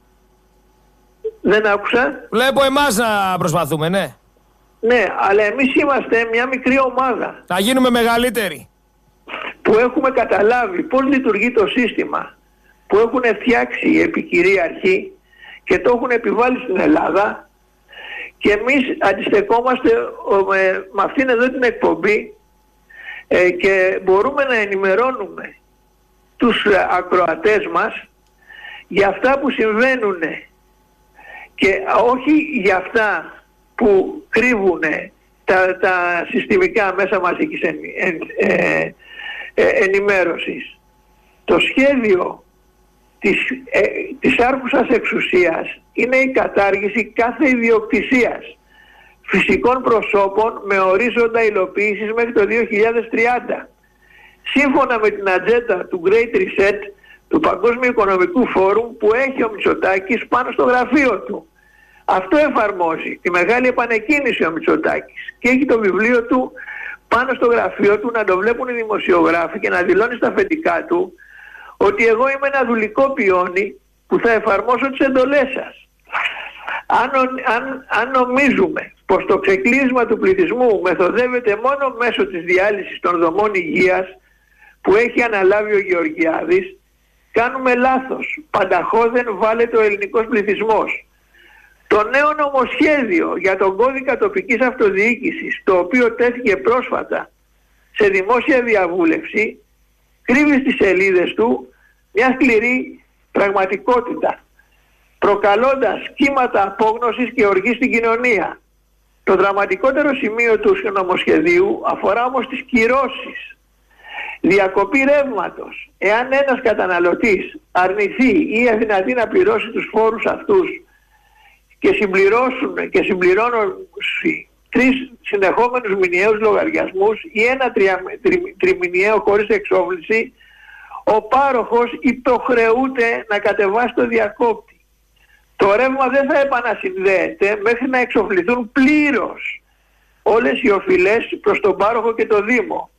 Δεν άκουσα. Βλέπω εμάς να προσπαθούμε, ναι. Ναι, αλλά εμείς είμαστε μια μικρή ομάδα. Θα γίνουμε μεγαλύτεροι. Που έχουμε καταλάβει πώς λειτουργεί το σύστημα, που έχουν φτιάξει οι επικυρίαρχοι και το έχουν επιβάλει στην Ελλάδα, και εμείς αντιστεκόμαστε με, με αυτήν εδώ την εκπομπή ε, και μπορούμε να ενημερώνουμε τους ακροατές μας για αυτά που συμβαίνουν και όχι για αυτά που κρύβουν τα, τα συστημικά μέσα μαζικής εν, εν, ε, ε, ενημέρωσης. Το σχέδιο της, ε, της άρχουσας εξουσίας είναι η κατάργηση κάθε ιδιοκτησίας φυσικών προσώπων με ορίζοντα υλοποίησης μέχρι το δύο χιλιάδες τριάντα. Σύμφωνα με την ατζέντα του Great Reset του Παγκόσμιου Οικονομικού Φόρουμ που έχει ο Μητσοτάκης πάνω στο γραφείο του. Αυτό εφαρμόζει τη μεγάλη επανεκκίνηση ο Μητσοτάκης και έχει το βιβλίο του πάνω στο γραφείο του να το βλέπουν οι δημοσιογράφοι και να δηλώνει στα αφεντικά του ότι εγώ είμαι ένα δουλικό πιόνι που θα εφαρμόσω τις εντολές σας. Αν, αν, αν νομίζουμε πως το ξεκλείσμα του πληθυσμού μεθοδεύεται μόνο μέσω της διάλυσης των δομών υγείας που έχει αναλάβει ο Γεωργιάδης, κάνουμε λάθος. Πανταχώδεν βάλεται ο ελληνικός πληθυσμός. Το νέο νομοσχέδιο για τον κώδικα τοπικής αυτοδιοίκησης, το οποίο τέθηκε πρόσφατα σε δημόσια διαβούλευση, κρύβει στις σελίδες του μια σκληρή πραγματικότητα. προκαλώντας κύματα απόγνωσης και οργή στην κοινωνία. Το δραματικότερο σημείο του νομοσχεδίου αφορά όμως τις κυρώσεις. Διακοπή ρεύματος. Εάν ένας καταναλωτής αρνηθεί ή αδυνατεί να πληρώσει τους φόρους αυτούς και συμπληρώσουν και συμπληρώνουν τρεις συνεχόμενους μηνιαίους λογαριασμούς ή ένα τρια, τρι, τριμηνιαίο χωρίς εξόφληση, ο πάροχος υποχρεούται να κατεβάσει το διακόπτη. Το ρεύμα δεν θα επανασυνδέεται μέχρι να εξοφληθούν πλήρως όλες οι οφειλές προς τον πάροχο και το Δήμο.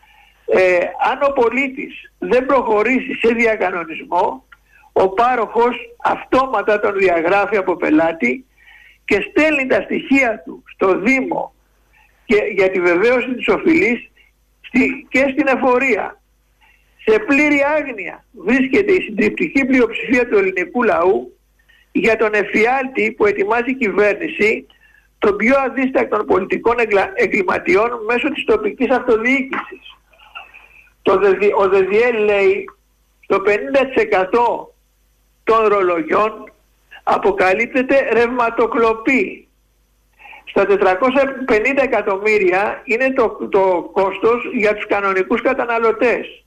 Ε, αν ο πολίτης δεν προχωρήσει σε διακανονισμό, ο πάροχος αυτόματα τον διαγράφει από πελάτη και στέλνει τα στοιχεία του στο Δήμο και για τη βεβαίωση της οφειλής στη, και στην εφορία. Σε πλήρη άγνοια βρίσκεται η συντριπτική πλειοψηφία του ελληνικού λαού για τον εφιάλτη που ετοιμάζει η κυβέρνηση των πιο αδίστακτων πολιτικών εγκληματιών μέσω της τοπικής αυτοδιοίκησης. Το ΔΕΔΙ, ο ΔΕΔΙΕΛ λέει το πενήντα τοις εκατό των ρολογιών αποκαλύπτεται ρευματοκλοπή. Στα τετρακόσια πενήντα εκατομμύρια είναι το, το κόστος για τους κανονικούς καταναλωτές.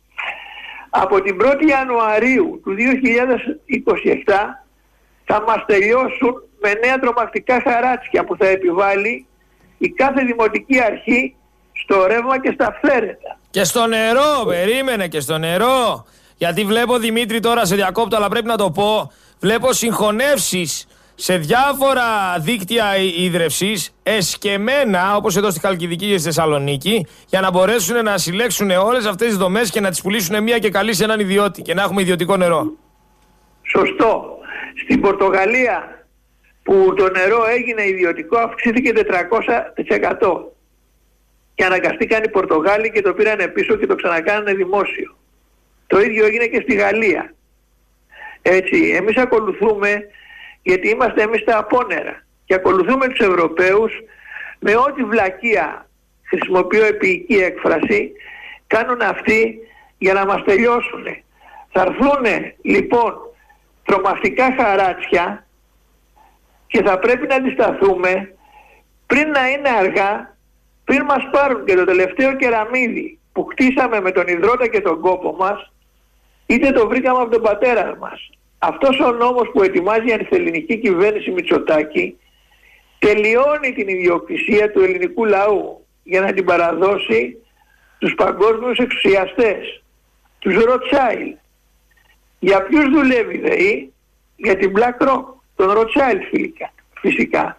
Από την πρώτη Ιανουαρίου του δύο χιλιάδες είκοσι επτά θα μας τελειώσουν με νέα τρομακτικά χαράτσια που θα επιβάλλει η κάθε δημοτική αρχή στο ρεύμα και στα φθέρετα. Και στο νερό, περίμενε, και στο νερό. Γιατί βλέπω, Δημήτρη, τώρα σε διακόπτω, αλλά πρέπει να το πω, βλέπω συγχωνεύσεις σε διάφορα δίκτυα ίδρευσης, εσκεμμένα, όπως εδώ στη Χαλκιδική και στη Θεσσαλονίκη, για να μπορέσουν να συλλέξουν όλες αυτές τις δομές και να τις πουλήσουν μία και καλή σε έναν ιδιώτη και να έχουμε ιδιωτικό νερό. Σωστό. Στην Πορτογαλία, που το νερό έγινε ιδιωτικό, αυξήθηκε τετρακόσια τοις εκατό. Και αναγκαστήκαν οι Πορτογάλοι και το πήρανε πίσω και το ξανακάνανε δημόσιο. Το ίδιο έγινε και στη Γαλλία. Έτσι, εμείς ακολουθούμε, γιατί είμαστε εμείς τα απόνερα, και ακολουθούμε τους Ευρωπαίους με ό,τι βλακεία, χρησιμοποιώ επίοικη έκφραση, κάνουν αυτοί για να μας τελειώσουν. Θα έρθουν λοιπόν τρομακτικά χαράτσια και θα πρέπει να αντισταθούμε πριν να είναι αργά, πριν μας πάρουν και το τελευταίο κεραμίδι που χτίσαμε με τον υδρότα και τον κόπο μας, είτε το βρήκαμε από τον πατέρα μας. Αυτός ο νόμος που ετοιμάζει η ανθελληνική κυβέρνηση Μητσοτάκη τελειώνει την ιδιοκτησία του ελληνικού λαού για να την παραδώσει στους παγκόσμιους εξουσιαστές, τους Rothschild. Για ποιους δουλεύει ΔΕΗ? Για την BlackRock, τον Rothschild φυσικά.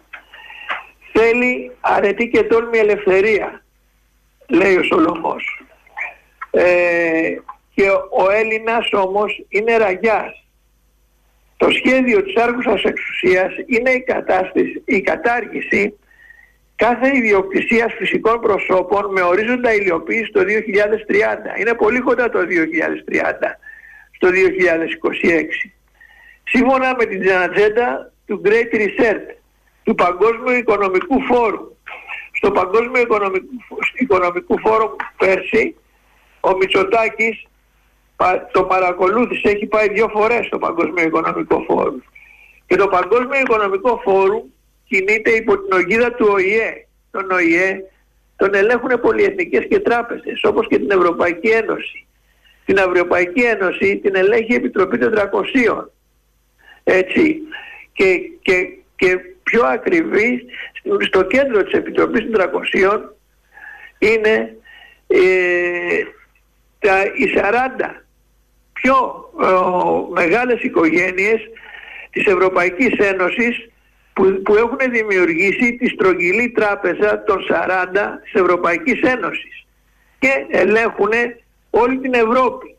Θέλει αρετή και τόλμη ελευθερία, λέει ο Σολομός. Ε, και ο Έλληνας όμως είναι ραγιάς. Το σχέδιο της άρχουσας εξουσίας είναι η, κατάσταση, η κατάργηση κάθε ιδιοκτησίας φυσικών προσώπων με ορίζοντα υλοποίηση το δύο χιλιάδες τριάντα. Είναι πολύ κοντά το δύο χιλιάδες τριάντα, στο δύο χιλιάδες είκοσι έξι. Σύμφωνα με την ατζέντα του Great Reset, του Παγκόσμιου Οικονομικού Φόρου. Στο Παγκόσμιο Οικονομικού, Οικονομικού Φόρου πέρσι, ο Μητσοτάκης το παρακολούθησε, έχει πάει δύο φορές στο Παγκόσμιο Οικονομικό Φόρου. Και το Παγκόσμιο Οικονομικό Φόρου κινείται υπό την ογίδα του Ο Η Ε. Τον Ο Η Ε τον ελέγχουν πολυεθνικές και τράπεζες, όπως και την Ευρωπαϊκή Ένωση. Την Ευρωπαϊκή Ένωση την ελέγχει η Επιτροπή τετρακοσίων. Έτσι. Και, και, και πιο ακριβή, στο κέντρο της Επιτροπής τετρακοσίων είναι ε, τα, οι σαράντα πιο ε, μεγάλες οικογένειες της Ευρωπαϊκής Ένωσης που, που έχουν δημιουργήσει τη στρογγυλή τράπεζα των σαράντα της Ευρωπαϊκής Ένωσης και ελέγχουν όλη την Ευρώπη.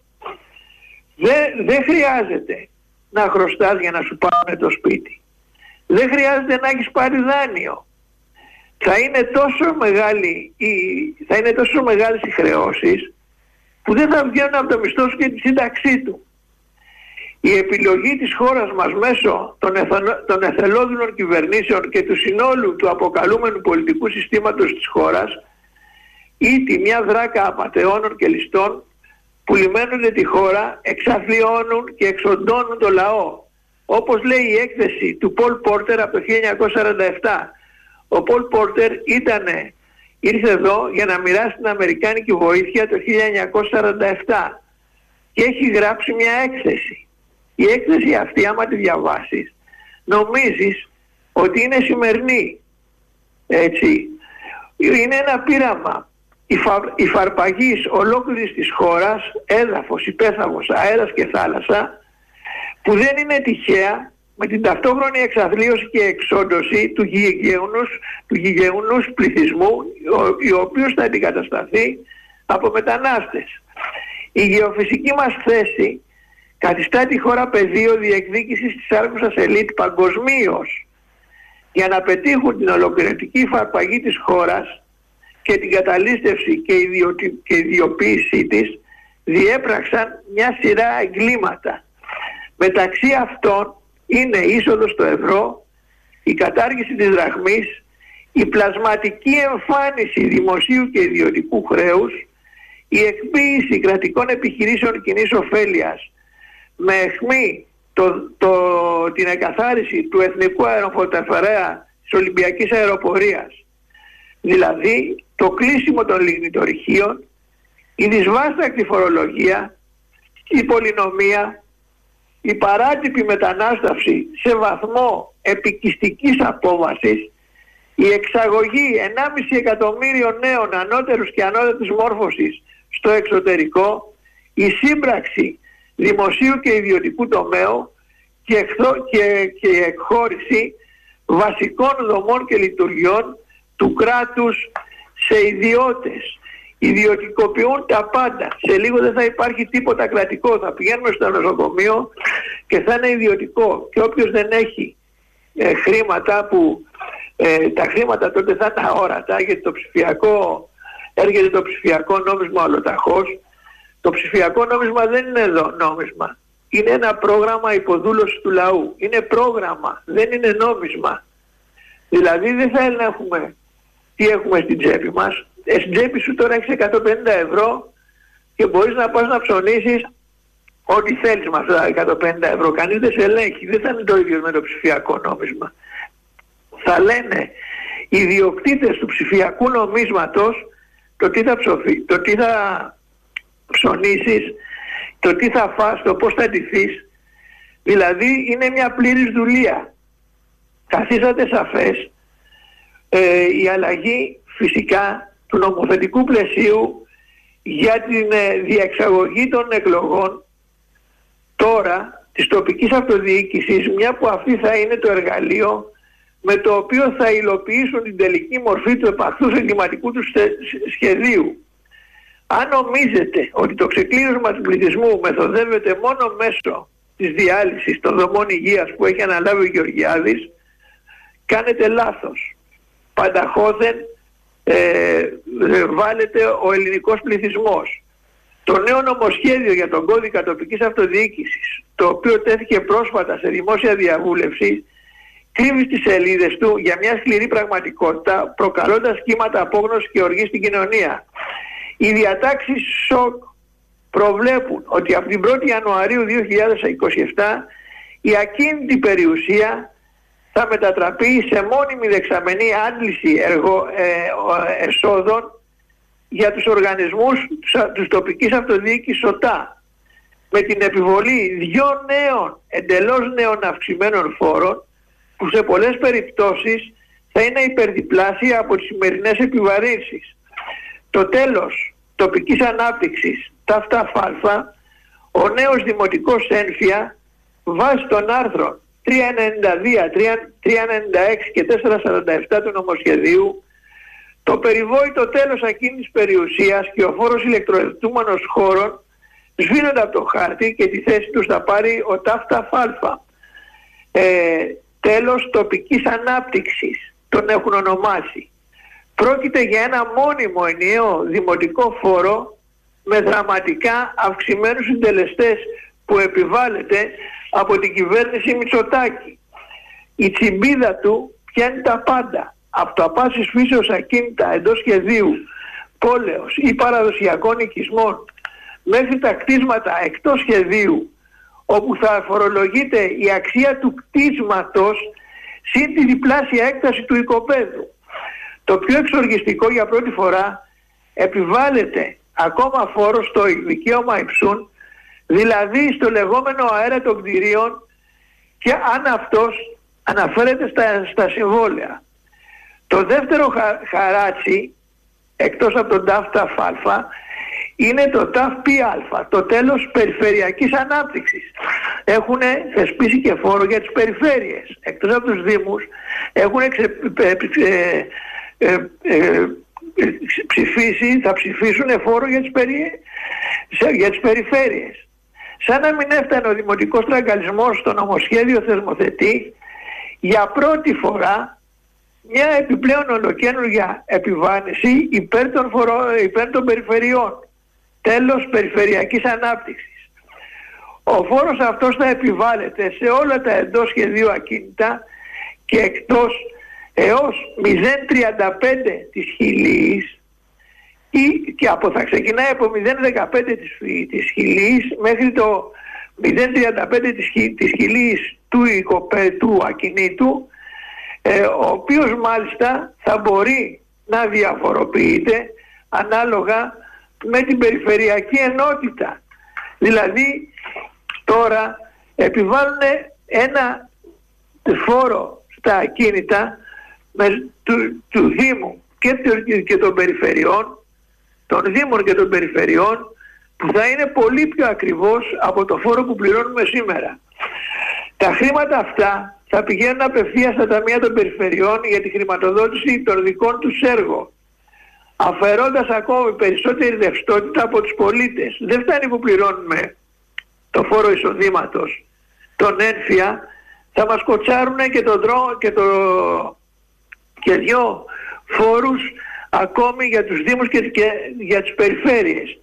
Δεν, δεν χρειάζεται να χρωστάς για να σου πάρουν το σπίτι. Δεν χρειάζεται να έχεις πάρει δάνειο. Θα είναι τόσο, μεγάλη, θα είναι τόσο μεγάλες οι χρεώσεις που δεν θα βγαίνουν από το μισθό σου και τη σύνταξή του. Η επιλογή της χώρας μας μέσω των, εθελο, των εθελόδουλων κυβερνήσεων και του συνόλου του αποκαλούμενου πολιτικού συστήματος της χώρας ήτι μια δράκα απατεώνων και ληστών που λιμένονται τη χώρα, εξαθλιώνουν και εξοντώνουν το λαό όπως λέει η έκθεση του Πολ Πόρτερ από το χίλια εννιακόσια σαράντα επτά. Ο Πολ Πόρτερ ήτανε, ήρθε εδώ για να μοιράσει την αμερικάνικη βοήθεια το χίλια εννιακόσια σαράντα επτά και έχει γράψει μια έκθεση. Η έκθεση αυτή, άμα τη διαβάσεις, νομίζεις ότι είναι σημερινή. Έτσι. Είναι ένα πείραμα υφαρπαγής ολόκληρης της χώρας, έδαφος, υπέθαλος, αέρας και θάλασσα, που δεν είναι τυχαία, με την ταυτόχρονη εξαθλίωση και εξόντωση του γηγεούνους, του γηγεούνους πληθυσμού, ο, ο οποίος θα αντικατασταθεί από μετανάστες. Η γεωφυσική μας θέση καθιστά τη χώρα πεδίο διεκδίκησης της άρχουσας ελίτ παγκοσμίως. Για να πετύχουν την ολοκληρωτική υφαρπαγή της χώρας και την καταλήστευση και, ιδιοτι... και ιδιοποίησή της, διέπραξαν μια σειρά εγκλήματα. Μεταξύ αυτών είναι η είσοδος στο ευρώ, η κατάργηση της δραχμής, η πλασματική εμφάνιση δημοσίου και ιδιωτικού χρέους, η εκποίηση κρατικών επιχειρήσεων κοινής ωφέλειας με αιχμή το, το, την εκαθάριση του εθνικού αεροφωτοφορέα της Ολυμπιακής Αεροπορίας, δηλαδή το κλείσιμο των λιγνητορυχείων, η δυσβάστακτη φορολογία, η πολυνομία, η παράτυπη μετανάστευση σε βαθμό επικιστικής απόβασης, η εξαγωγή ενάμιση εκατομμύριο νέων ανώτερους και ανώτατης μόρφωσης στο εξωτερικό, η σύμπραξη δημοσίου και ιδιωτικού τομέου και, εκθό, και, και η εκχώρηση βασικών δομών και λειτουργιών του κράτους σε ιδιώτες. Ιδιωτικοποιούν τα πάντα. Σε λίγο δεν θα υπάρχει τίποτα κρατικό. Θα πηγαίνουμε στο νοσοκομείο και θα είναι ιδιωτικό. Και όποιος δεν έχει ε, χρήματα που ε, τα χρήματα τότε θα είναι αόρατα, γιατί το ψηφιακό, έρχεται το ψηφιακό νόμισμα ολοταχώς. Το ψηφιακό νόμισμα δεν είναι εδώ νόμισμα. Είναι ένα πρόγραμμα υποδούλωσης του λαού. Είναι πρόγραμμα, δεν είναι νόμισμα. Δηλαδή δεν θα ελέγχουμε τι έχουμε στην τσέπη μας. Ε, στην τσέπη σου τώρα έχεις εκατόν πενήντα ευρώ και μπορείς να πας να ψωνίσεις ό,τι θέλεις με αυτά τα εκατόν πενήντα ευρώ. Κανείς δεν σε ελέγχει. Δεν θα είναι το ίδιο με το ψηφιακό νόμισμα. Θα λένε οι ιδιοκτήτες του ψηφιακού νομίσματος το τι θα, ψοφεί, το τι θα ψωνίσεις, το τι θα φας, το πώς θα ντυθείς. Δηλαδή είναι μια πλήρης δουλεία. Καθίσατε σαφές ε, η αλλαγή φυσικά του νομοθετικού πλαισίου για την ε, διεξαγωγή των εκλογών τώρα της τοπικής αυτοδιοίκησης, μια που αυτή θα είναι το εργαλείο με το οποίο θα υλοποιήσουν την τελική μορφή του επαχθούς εγκληματικού του σχεδίου. Αν νομίζετε ότι το ξεκλείδωσμα του πληθυσμού μεθοδεύεται μόνο μέσω της διάλυσης των δομών υγείας που έχει αναλάβει ο Γεωργιάδης, κάνετε λάθος. Πανταχώδεν ε, βάλετε ο ελληνικός πληθυσμός. Το νέο νομοσχέδιο για τον κώδικα τοπικής αυτοδιοίκησης, το οποίο τέθηκε πρόσφατα σε δημόσια διαβούλευση, κρύβει στις σελίδες του για μια σκληρή πραγματικότητα, προκαλώντας κύματα απόγνωσης και οργή στην κοινωνία. Οι διατάξεις ΣΟΚ προβλέπουν ότι από την πρώτη Ιανουαρίου δύο χιλιάδες είκοσι επτά η ακίνητη περιουσία θα μετατραπεί σε μόνιμη δεξαμενή άντληση εργο, ε, εσόδων για τους οργανισμούς της τοπικής αυτοδιοίκησης ΟΤΑ, με την επιβολή δύο νέων, εντελώς νέων αυξημένων φόρων που σε πολλές περιπτώσεις θα είναι υπερδιπλάσια από τις σημερινές επιβαρύνσεις. Το τέλος τοπικής ανάπτυξης, ταύτα φάλφα, ο νέος δημοτικός ένφια, βάσει των άρθρων τριακόσια ενενήντα δύο, τριακόσια ενενήντα έξι και τετρακόσια σαράντα επτά του νομοσχεδίου, το περιβόητο τέλος ακίνητης περιουσίας και ο φόρος ηλεκτροδοτούμενος χώρων σβήνονται από το χάρτη και τη θέση τους θα πάρει ο ταύτα φάλφα. Ε, τέλος τοπικής ανάπτυξης τον έχουν ονομάσει. Πρόκειται για ένα μόνιμο ενιαίο δημοτικό φόρο με δραματικά αυξημένους συντελεστές που επιβάλλεται από την κυβέρνηση Μητσοτάκη. Η τσιμπίδα του πιάνει τα πάντα, από το απάσης φύσεως ακίνητα εντός σχεδίου, πόλεως ή παραδοσιακών οικισμών, μέχρι τα κτίσματα εκτός σχεδίου, όπου θα φορολογείται η αξία του κτίσματος συν τη διπλάσια έκταση του οικοπαίδου. Το πιο εξοργιστικό, για πρώτη φορά επιβάλλεται ακόμα φόρο στο δικαίωμα υψούν, δηλαδή στο λεγόμενο αέρα των κτηρίων, και αν αυτός αναφέρεται στα, στα συμβόλαια. Το δεύτερο χα, χαράτσι, εκτός από τον ΤΑΦ ΤΑΦ Α, είναι το ΤΑΦ ΠΑ, το τέλος περιφερειακής ανάπτυξης. Έχουν θεσπίσει και φόρο για τις περιφέρειες. Εκτός από τους δήμους έχουν εξε, ε, ε, ε, ε, ψηφίσει, θα ψηφίσουν φόρο για τις, περι, σε, για τις περιφέρειες. Σαν να μην έφτανε ο δημοτικός τραγκαλισμός στο νομοσχέδιο θεσμοθετεί για πρώτη φορά μια επιπλέον ολοκαίνουργια επιβάρυνση υπέρ των, φορο, υπέρ των περιφερειών. Τέλος περιφερειακής ανάπτυξης. Ο φόρος αυτός θα επιβάλλεται σε όλα τα εντός σχεδίου ακίνητα και εκτός έως μηδέν κόμμα τριάντα πέντε της χιλίης ή και από, θα ξεκινάει από μηδέν κόμμα δεκαπέντε της, της χιλίης μέχρι το μηδέν κόμμα τριάντα πέντε της, της χιλίης του οικοπαίδου ακινήτου, ε, ο οποίος μάλιστα θα μπορεί να διαφοροποιείται ανάλογα με την περιφερειακή ενότητα. Δηλαδή τώρα επιβάλλουν ένα φόρο στα ακίνητα με, του, του Δήμου και, και των περιφερειών, των Δήμων και των περιφερειών, που θα είναι πολύ πιο ακριβώς από το φόρο που πληρώνουμε σήμερα. Τα χρήματα αυτά θα πηγαίνουν απευθείας στα ταμεία των περιφερειών για τη χρηματοδότηση των δικών τους έργων, αφαιρώντας ακόμη περισσότερη ρευστότητα από τους πολίτες. Δεν φτάνει που πληρώνουμε το φόρο εισοδήματος, τον ένφια, θα μας κοτσάρουν και το δρόμο και, το, και δυο φόρους ακόμη για τους Δήμους και, και για τις περιφέρειες.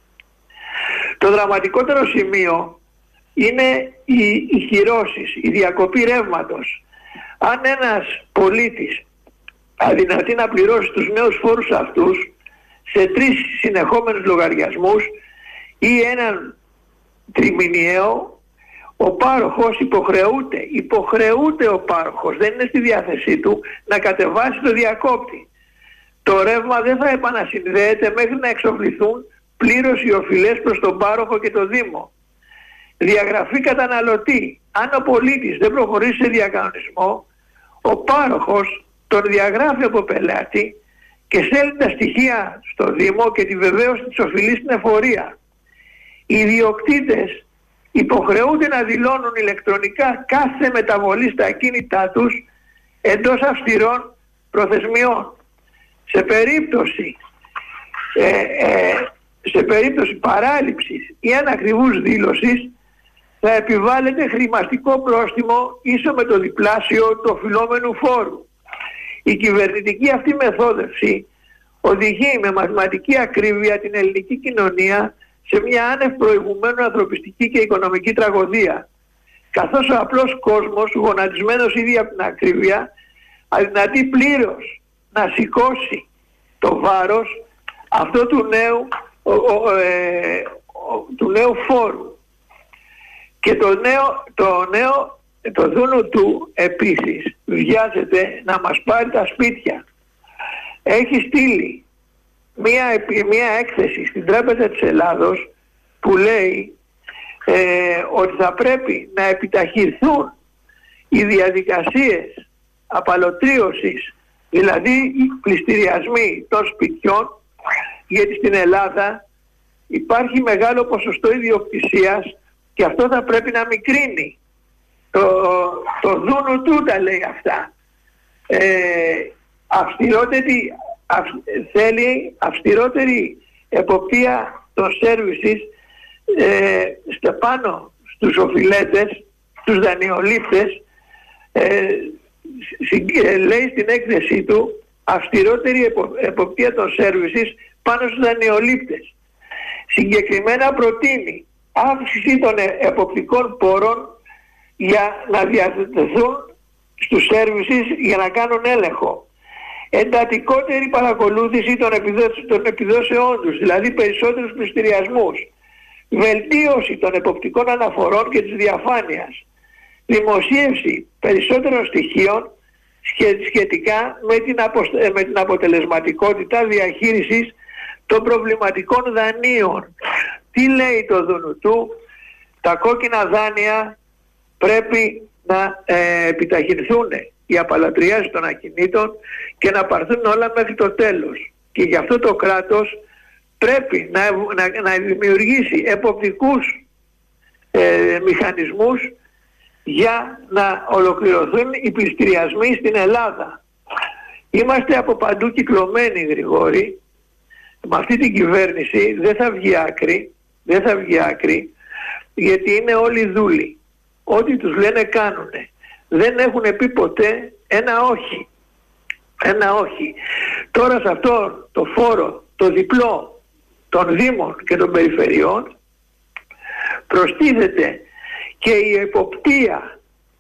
Το δραματικότερο σημείο είναι οι, οι χειρώσεις, η διακοπή ρεύματος. Αν ένας πολίτης αδυνατεί να πληρώσει τους νέους φόρους αυτούς σε τρεις συνεχόμενους λογαριασμούς ή έναν τριμηνιαίο, ο πάροχος υποχρεούται, υποχρεούται ο πάροχος, δεν είναι στη διάθεσή του, να κατεβάσει το διακόπτη. Το ρεύμα δεν θα επανασυνδέεται μέχρι να εξοφληθούν πλήρως οι οφειλές προς τον πάροχο και το Δήμο. Διαγραφή καταναλωτή. Αν ο πολίτης δεν προχωρήσει σε διακανονισμό, ο πάροχος τον διαγράφει από πελάτη και στέλνει τα στοιχεία στο Δήμο και τη βεβαίωση της οφειλής στην εφορία. Οι ιδιοκτήτες υποχρεούνται να δηλώνουν ηλεκτρονικά κάθε μεταβολή στα ακίνητά τους εντός αυστηρών προθεσμιών. Σε περίπτωση, ε, ε, σε περίπτωση παράληψης ή ανακριβούς δήλωσης θα επιβάλλεται χρηματικό πρόστιμο ίσο με το διπλάσιο του οφειλόμενου φόρου. Η κυβερνητική αυτή μεθόδευση οδηγεί με μαθηματική ακρίβεια την ελληνική κοινωνία σε μια άνευ προηγουμένου ανθρωπιστική και οικονομική τραγωδία, καθώς ο απλός κόσμος, γονατισμένος ήδη από την ακρίβεια, αδυνατεί πλήρως να σηκώσει το βάρος αυτό του νέου, ο, ο, ε, ο, του νέου φόρου. Και το νέο, το νέο, το δούνο του επίσης βιάζεται να μας πάρει τα σπίτια. Έχει στείλει μία, μία έκθεση στην Τράπεζα της Ελλάδος που λέει ε, ότι θα πρέπει να επιταχυνθούν οι διαδικασίες απαλωτρίωσης, δηλαδή οι πληστηριασμοί των σπιτιών, γιατί στην Ελλάδα υπάρχει μεγάλο ποσοστό ιδιοκτησίας και αυτό θα πρέπει να μικρύνει. Το, το δούνο του τα λέει αυτά. Ε, αυστηρότερη, αυ, θέλει αυστηρότερη εποπτεία των services ε, στα πάνω στους οφειλέτες, στους δανειολήπτες, ε, ε, λέει στην έκθεσή του αυστηρότερη επο, εποπτεία των services πάνω στους δανειολήπτες. Συγκεκριμένα προτείνει αύξηση των εποπτικών πόρων για να διαθετηθούν στους services για να κάνουν έλεγχο. Εντατικότερη παρακολούθηση των, επιδόσεων, των επιδόσεών τους, δηλαδή περισσότερους πληστηριασμούς. βελτίωση των εποπτικών αναφορών και της διαφάνειας, δημοσίευση περισσότερων στοιχείων σχετικά με την, αποστε... με την αποτελεσματικότητα διαχείρισης των προβληματικών δανείων. Τι λέει το Δουνουτού? Τα κόκκινα δάνεια πρέπει να ε, επιταχυνθούν, οι απαλατριάσεις των ακινήτων, και να πάρθουν όλα μέχρι το τέλος. Και γι' αυτό το κράτος πρέπει να, να, να δημιουργήσει εποπτικούς ε, μηχανισμούς για να ολοκληρωθούν οι πληστηριασμοί στην Ελλάδα. Είμαστε από παντού κυκλωμένοι, Γρηγόρη. Με αυτή την κυβέρνηση δεν θα βγει άκρη, δεν θα βγει άκρη, γιατί είναι όλοι δούλοι. Ό,τι τους λένε κάνουνε. Δεν έχουν πει ποτέ ένα όχι. Ένα όχι. Τώρα σε αυτό το φόρο, το διπλό των Δήμων και των Περιφερειών, προστίθεται και η εποπτεία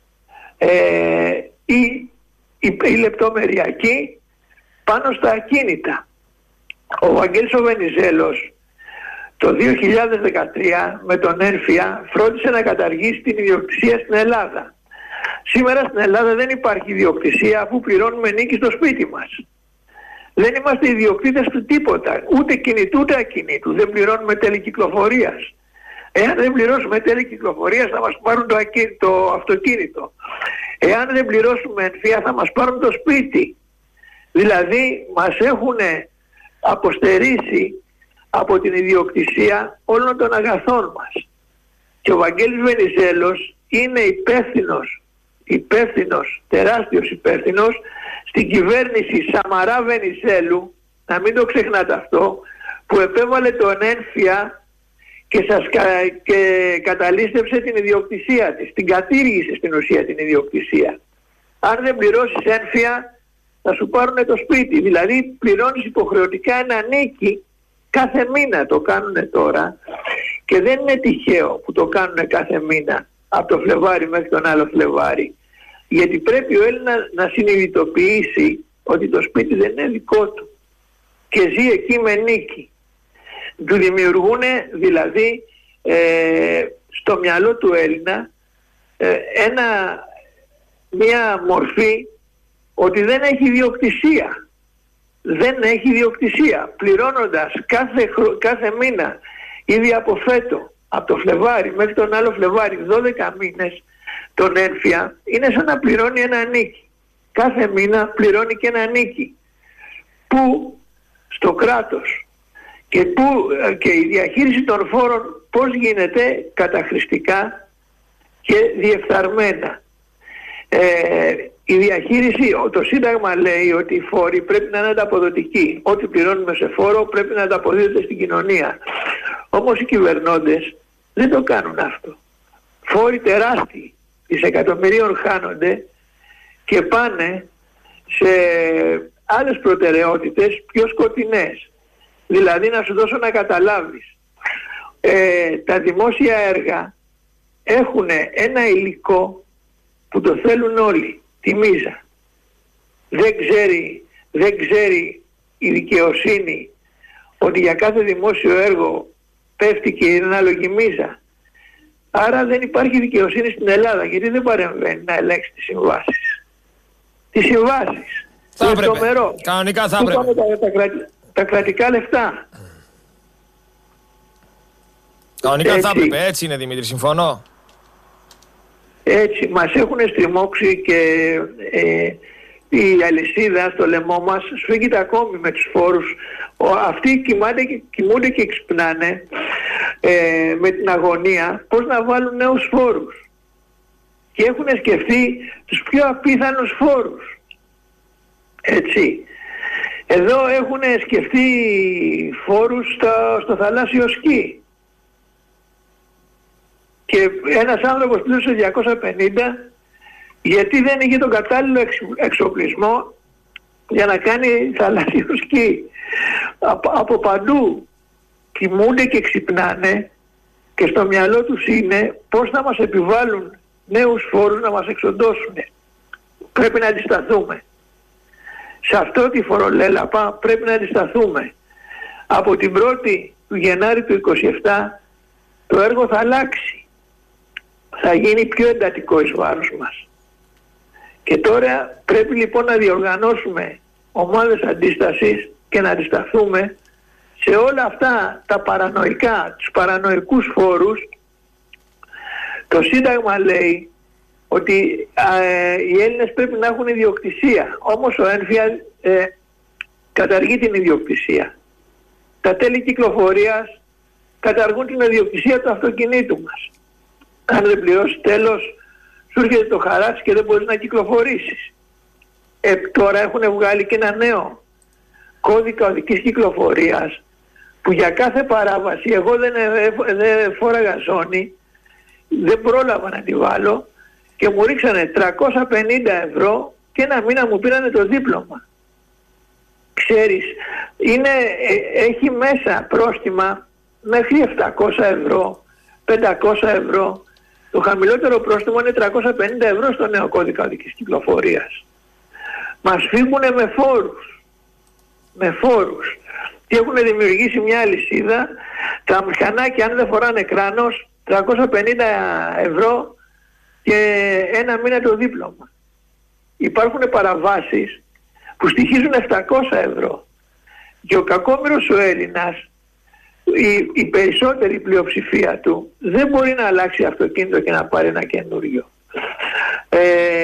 ε, η, η, η λεπτομεριακή πάνω στα ακίνητα. Ο Βαγγέλης ο Βενιζέλος το δύο χιλιάδες δεκατρία με τον ΕΝΦΙΑ φρόντισε να καταργήσει την ιδιοκτησία στην Ελλάδα. Σήμερα στην Ελλάδα δεν υπάρχει ιδιοκτησία, αφού πληρώνουμε νίκη στο σπίτι μας. Δεν είμαστε ιδιοκτήτες του τίποτα, ούτε κινητού ούτε ακινήτου. Δεν πληρώνουμε τέλη κυκλοφορίας. Εάν δεν πληρώσουμε τέλη κυκλοφορίας θα μας πάρουν το, ακι... το αυτοκίνητο. Εάν δεν πληρώσουμε ΕΝΦΙΑ θα μας πάρουν το σπίτι. Δηλαδή μας έχουν αποστερήσει από την ιδιοκτησία όλων των αγαθών μας. Και ο Βαγγέλης Βενιζέλος είναι υπεύθυνος, υπεύθυνος, τεράστιος υπεύθυνος στην κυβέρνηση Σαμαρά Βενιζέλου, να μην το ξεχνάτε αυτό, που επέβαλε τον ΕΝΦΙΑ και, σας κα, και καταλήστευσε την ιδιοκτησία της, την κατήργησε στην ουσία την ιδιοκτησία. Αν δεν πληρώσεις ΕΝΦΙΑ θα σου πάρουν το σπίτι, δηλαδή πληρώνεις υποχρεωτικά ένα νίκη κάθε μήνα. Το κάνουν τώρα και δεν είναι τυχαίο που το κάνουν κάθε μήνα από το Φλεβάρι μέχρι τον άλλο Φλεβάρι, γιατί πρέπει ο Έλληνας να συνειδητοποιήσει ότι το σπίτι δεν είναι δικό του και ζει εκεί με νίκη. Του δημιουργούν δηλαδή ε, στο μυαλό του Έλληνα ε, ένα, μια μορφή ότι δεν έχει ιδιοκτησία. Δεν έχει ιδιοκτησία. Πληρώνοντας κάθε, κάθε μήνα, ήδη από φέτο, από το Φλεβάρι μέχρι τον άλλο Φλεβάρι, δώδεκα μήνες, τον ΕΝΦΙΑ, είναι σαν να πληρώνει ένα νίκη. Κάθε μήνα πληρώνει και ένα νίκη. Που στο κράτος και, που, και η διαχείριση των φόρων πώς γίνεται καταχρηστικά και διεφθαρμένα. Ε, η διαχείριση, το Σύνταγμα λέει ότι οι φόροι πρέπει να είναι ανταποδοτικοί. Ό,τι πληρώνουμε σε φόρο πρέπει να ανταποδίδεται στην κοινωνία. Όμως οι κυβερνώντες δεν το κάνουν αυτό. Φόροι τεράστιοι, δισεκατομμυρίων χάνονται και πάνε σε άλλες προτεραιότητες πιο σκοτεινές. Δηλαδή να σου δώσω να καταλάβεις. Ε, τα δημόσια έργα έχουν ένα υλικό που το θέλουν όλοι, τη μίζα. Δεν ξέρει, δεν ξέρει η δικαιοσύνη ότι για κάθε δημόσιο έργο πέφτει και είναι ανάλογη μίζα. Άρα δεν υπάρχει δικαιοσύνη στην Ελλάδα, γιατί δεν παρεμβαίνει να ελέγξει τις συμβάσεις. Τις συμβάσεις. Θα έπρεπε. Κανονικά θα έπρεπε. Τα, τα, κρατη, τα κρατικά λεφτά. Κανονικά θα έπρεπε. Έτσι είναι, Δημήτρη, συμφωνώ. Έτσι, μας έχουν στριμώξει και ε, η αλυσίδα στο λαιμό μας σφίγγεται ακόμη με τους φόρους. Ο, αυτοί κοιμάται, κοιμούνται και ξυπνάνε ε, με την αγωνία πώς να βάλουν νέους φόρους. Και έχουν σκεφτεί τους πιο απίθανους φόρους. Έτσι. Εδώ έχουν σκεφτεί φόρους στο, στο θαλάσσιο σκι. Και ένας άνθρωπος πλήρωσε διακόσια πενήντα γιατί δεν είχε τον κατάλληλο εξοπλισμό για να κάνει θαλάσσιο σκι. Από, από παντού κοιμούνται και ξυπνάνε και στο μυαλό τους είναι πώς θα μας επιβάλλουν νέους φόρους να μας εξοντώσουν. Πρέπει να αντισταθούμε. Σε αυτό τη φορολέλαπα πρέπει να αντισταθούμε. Από την πρώτη του Γενάρη του είκοσι επτά το έργο θα αλλάξει. Θα γίνει πιο εντατικό εις βάρος μας. Και τώρα πρέπει λοιπόν να διοργανώσουμε ομάδες αντίστασης και να αντισταθούμε σε όλα αυτά τα παρανοϊκά, τους παρανοϊκούς φόρους. Το Σύνταγμα λέει ότι ε, οι Έλληνες πρέπει να έχουν ιδιοκτησία. Όμως ο Ένφιαλ ε, καταργεί την ιδιοκτησία. Τα τέλη κυκλοφορίας καταργούν την ιδιοκτησία του αυτοκινήτου μας. Αν δεν πληρώσεις τέλος, σου έρχεται το χαράτσι και δεν μπορείς να κυκλοφορήσεις. Ε, τώρα έχουν βγάλει και ένα νέο κώδικα οδικής κυκλοφορίας που για κάθε παράβαση, εγώ δεν, δεν φόραγα ζώνη, δεν πρόλαβα να τη βάλω και μου ρίξανε τριακόσια πενήντα ευρώ και ένα μήνα μου πήρανε το δίπλωμα. Ξέρεις, είναι, ε, έχει μέσα πρόστιμα μέχρι επτακόσια ευρώ, πεντακόσια ευρώ. Το χαμηλότερο πρόστιμο είναι τριακόσια πενήντα ευρώ στο νέο κώδικα οδικής κυκλοφορίας. Μας φύγουνε με φόρους. Με φόρους. Και έχουν δημιουργήσει μια αλυσίδα. Τα μηχανάκια αν δεν φοράνε κράνος, τριακόσια πενήντα ευρώ και ένα μήνα το δίπλωμα. Υπάρχουν παραβάσεις που στοιχίζουν επτακόσια ευρώ. Και ο κακόμοιρος ο Έλληνας, η, η περισσότερη πλειοψηφία του, δεν μπορεί να αλλάξει αυτοκίνητο και να πάρει ένα καινούριο. Ε,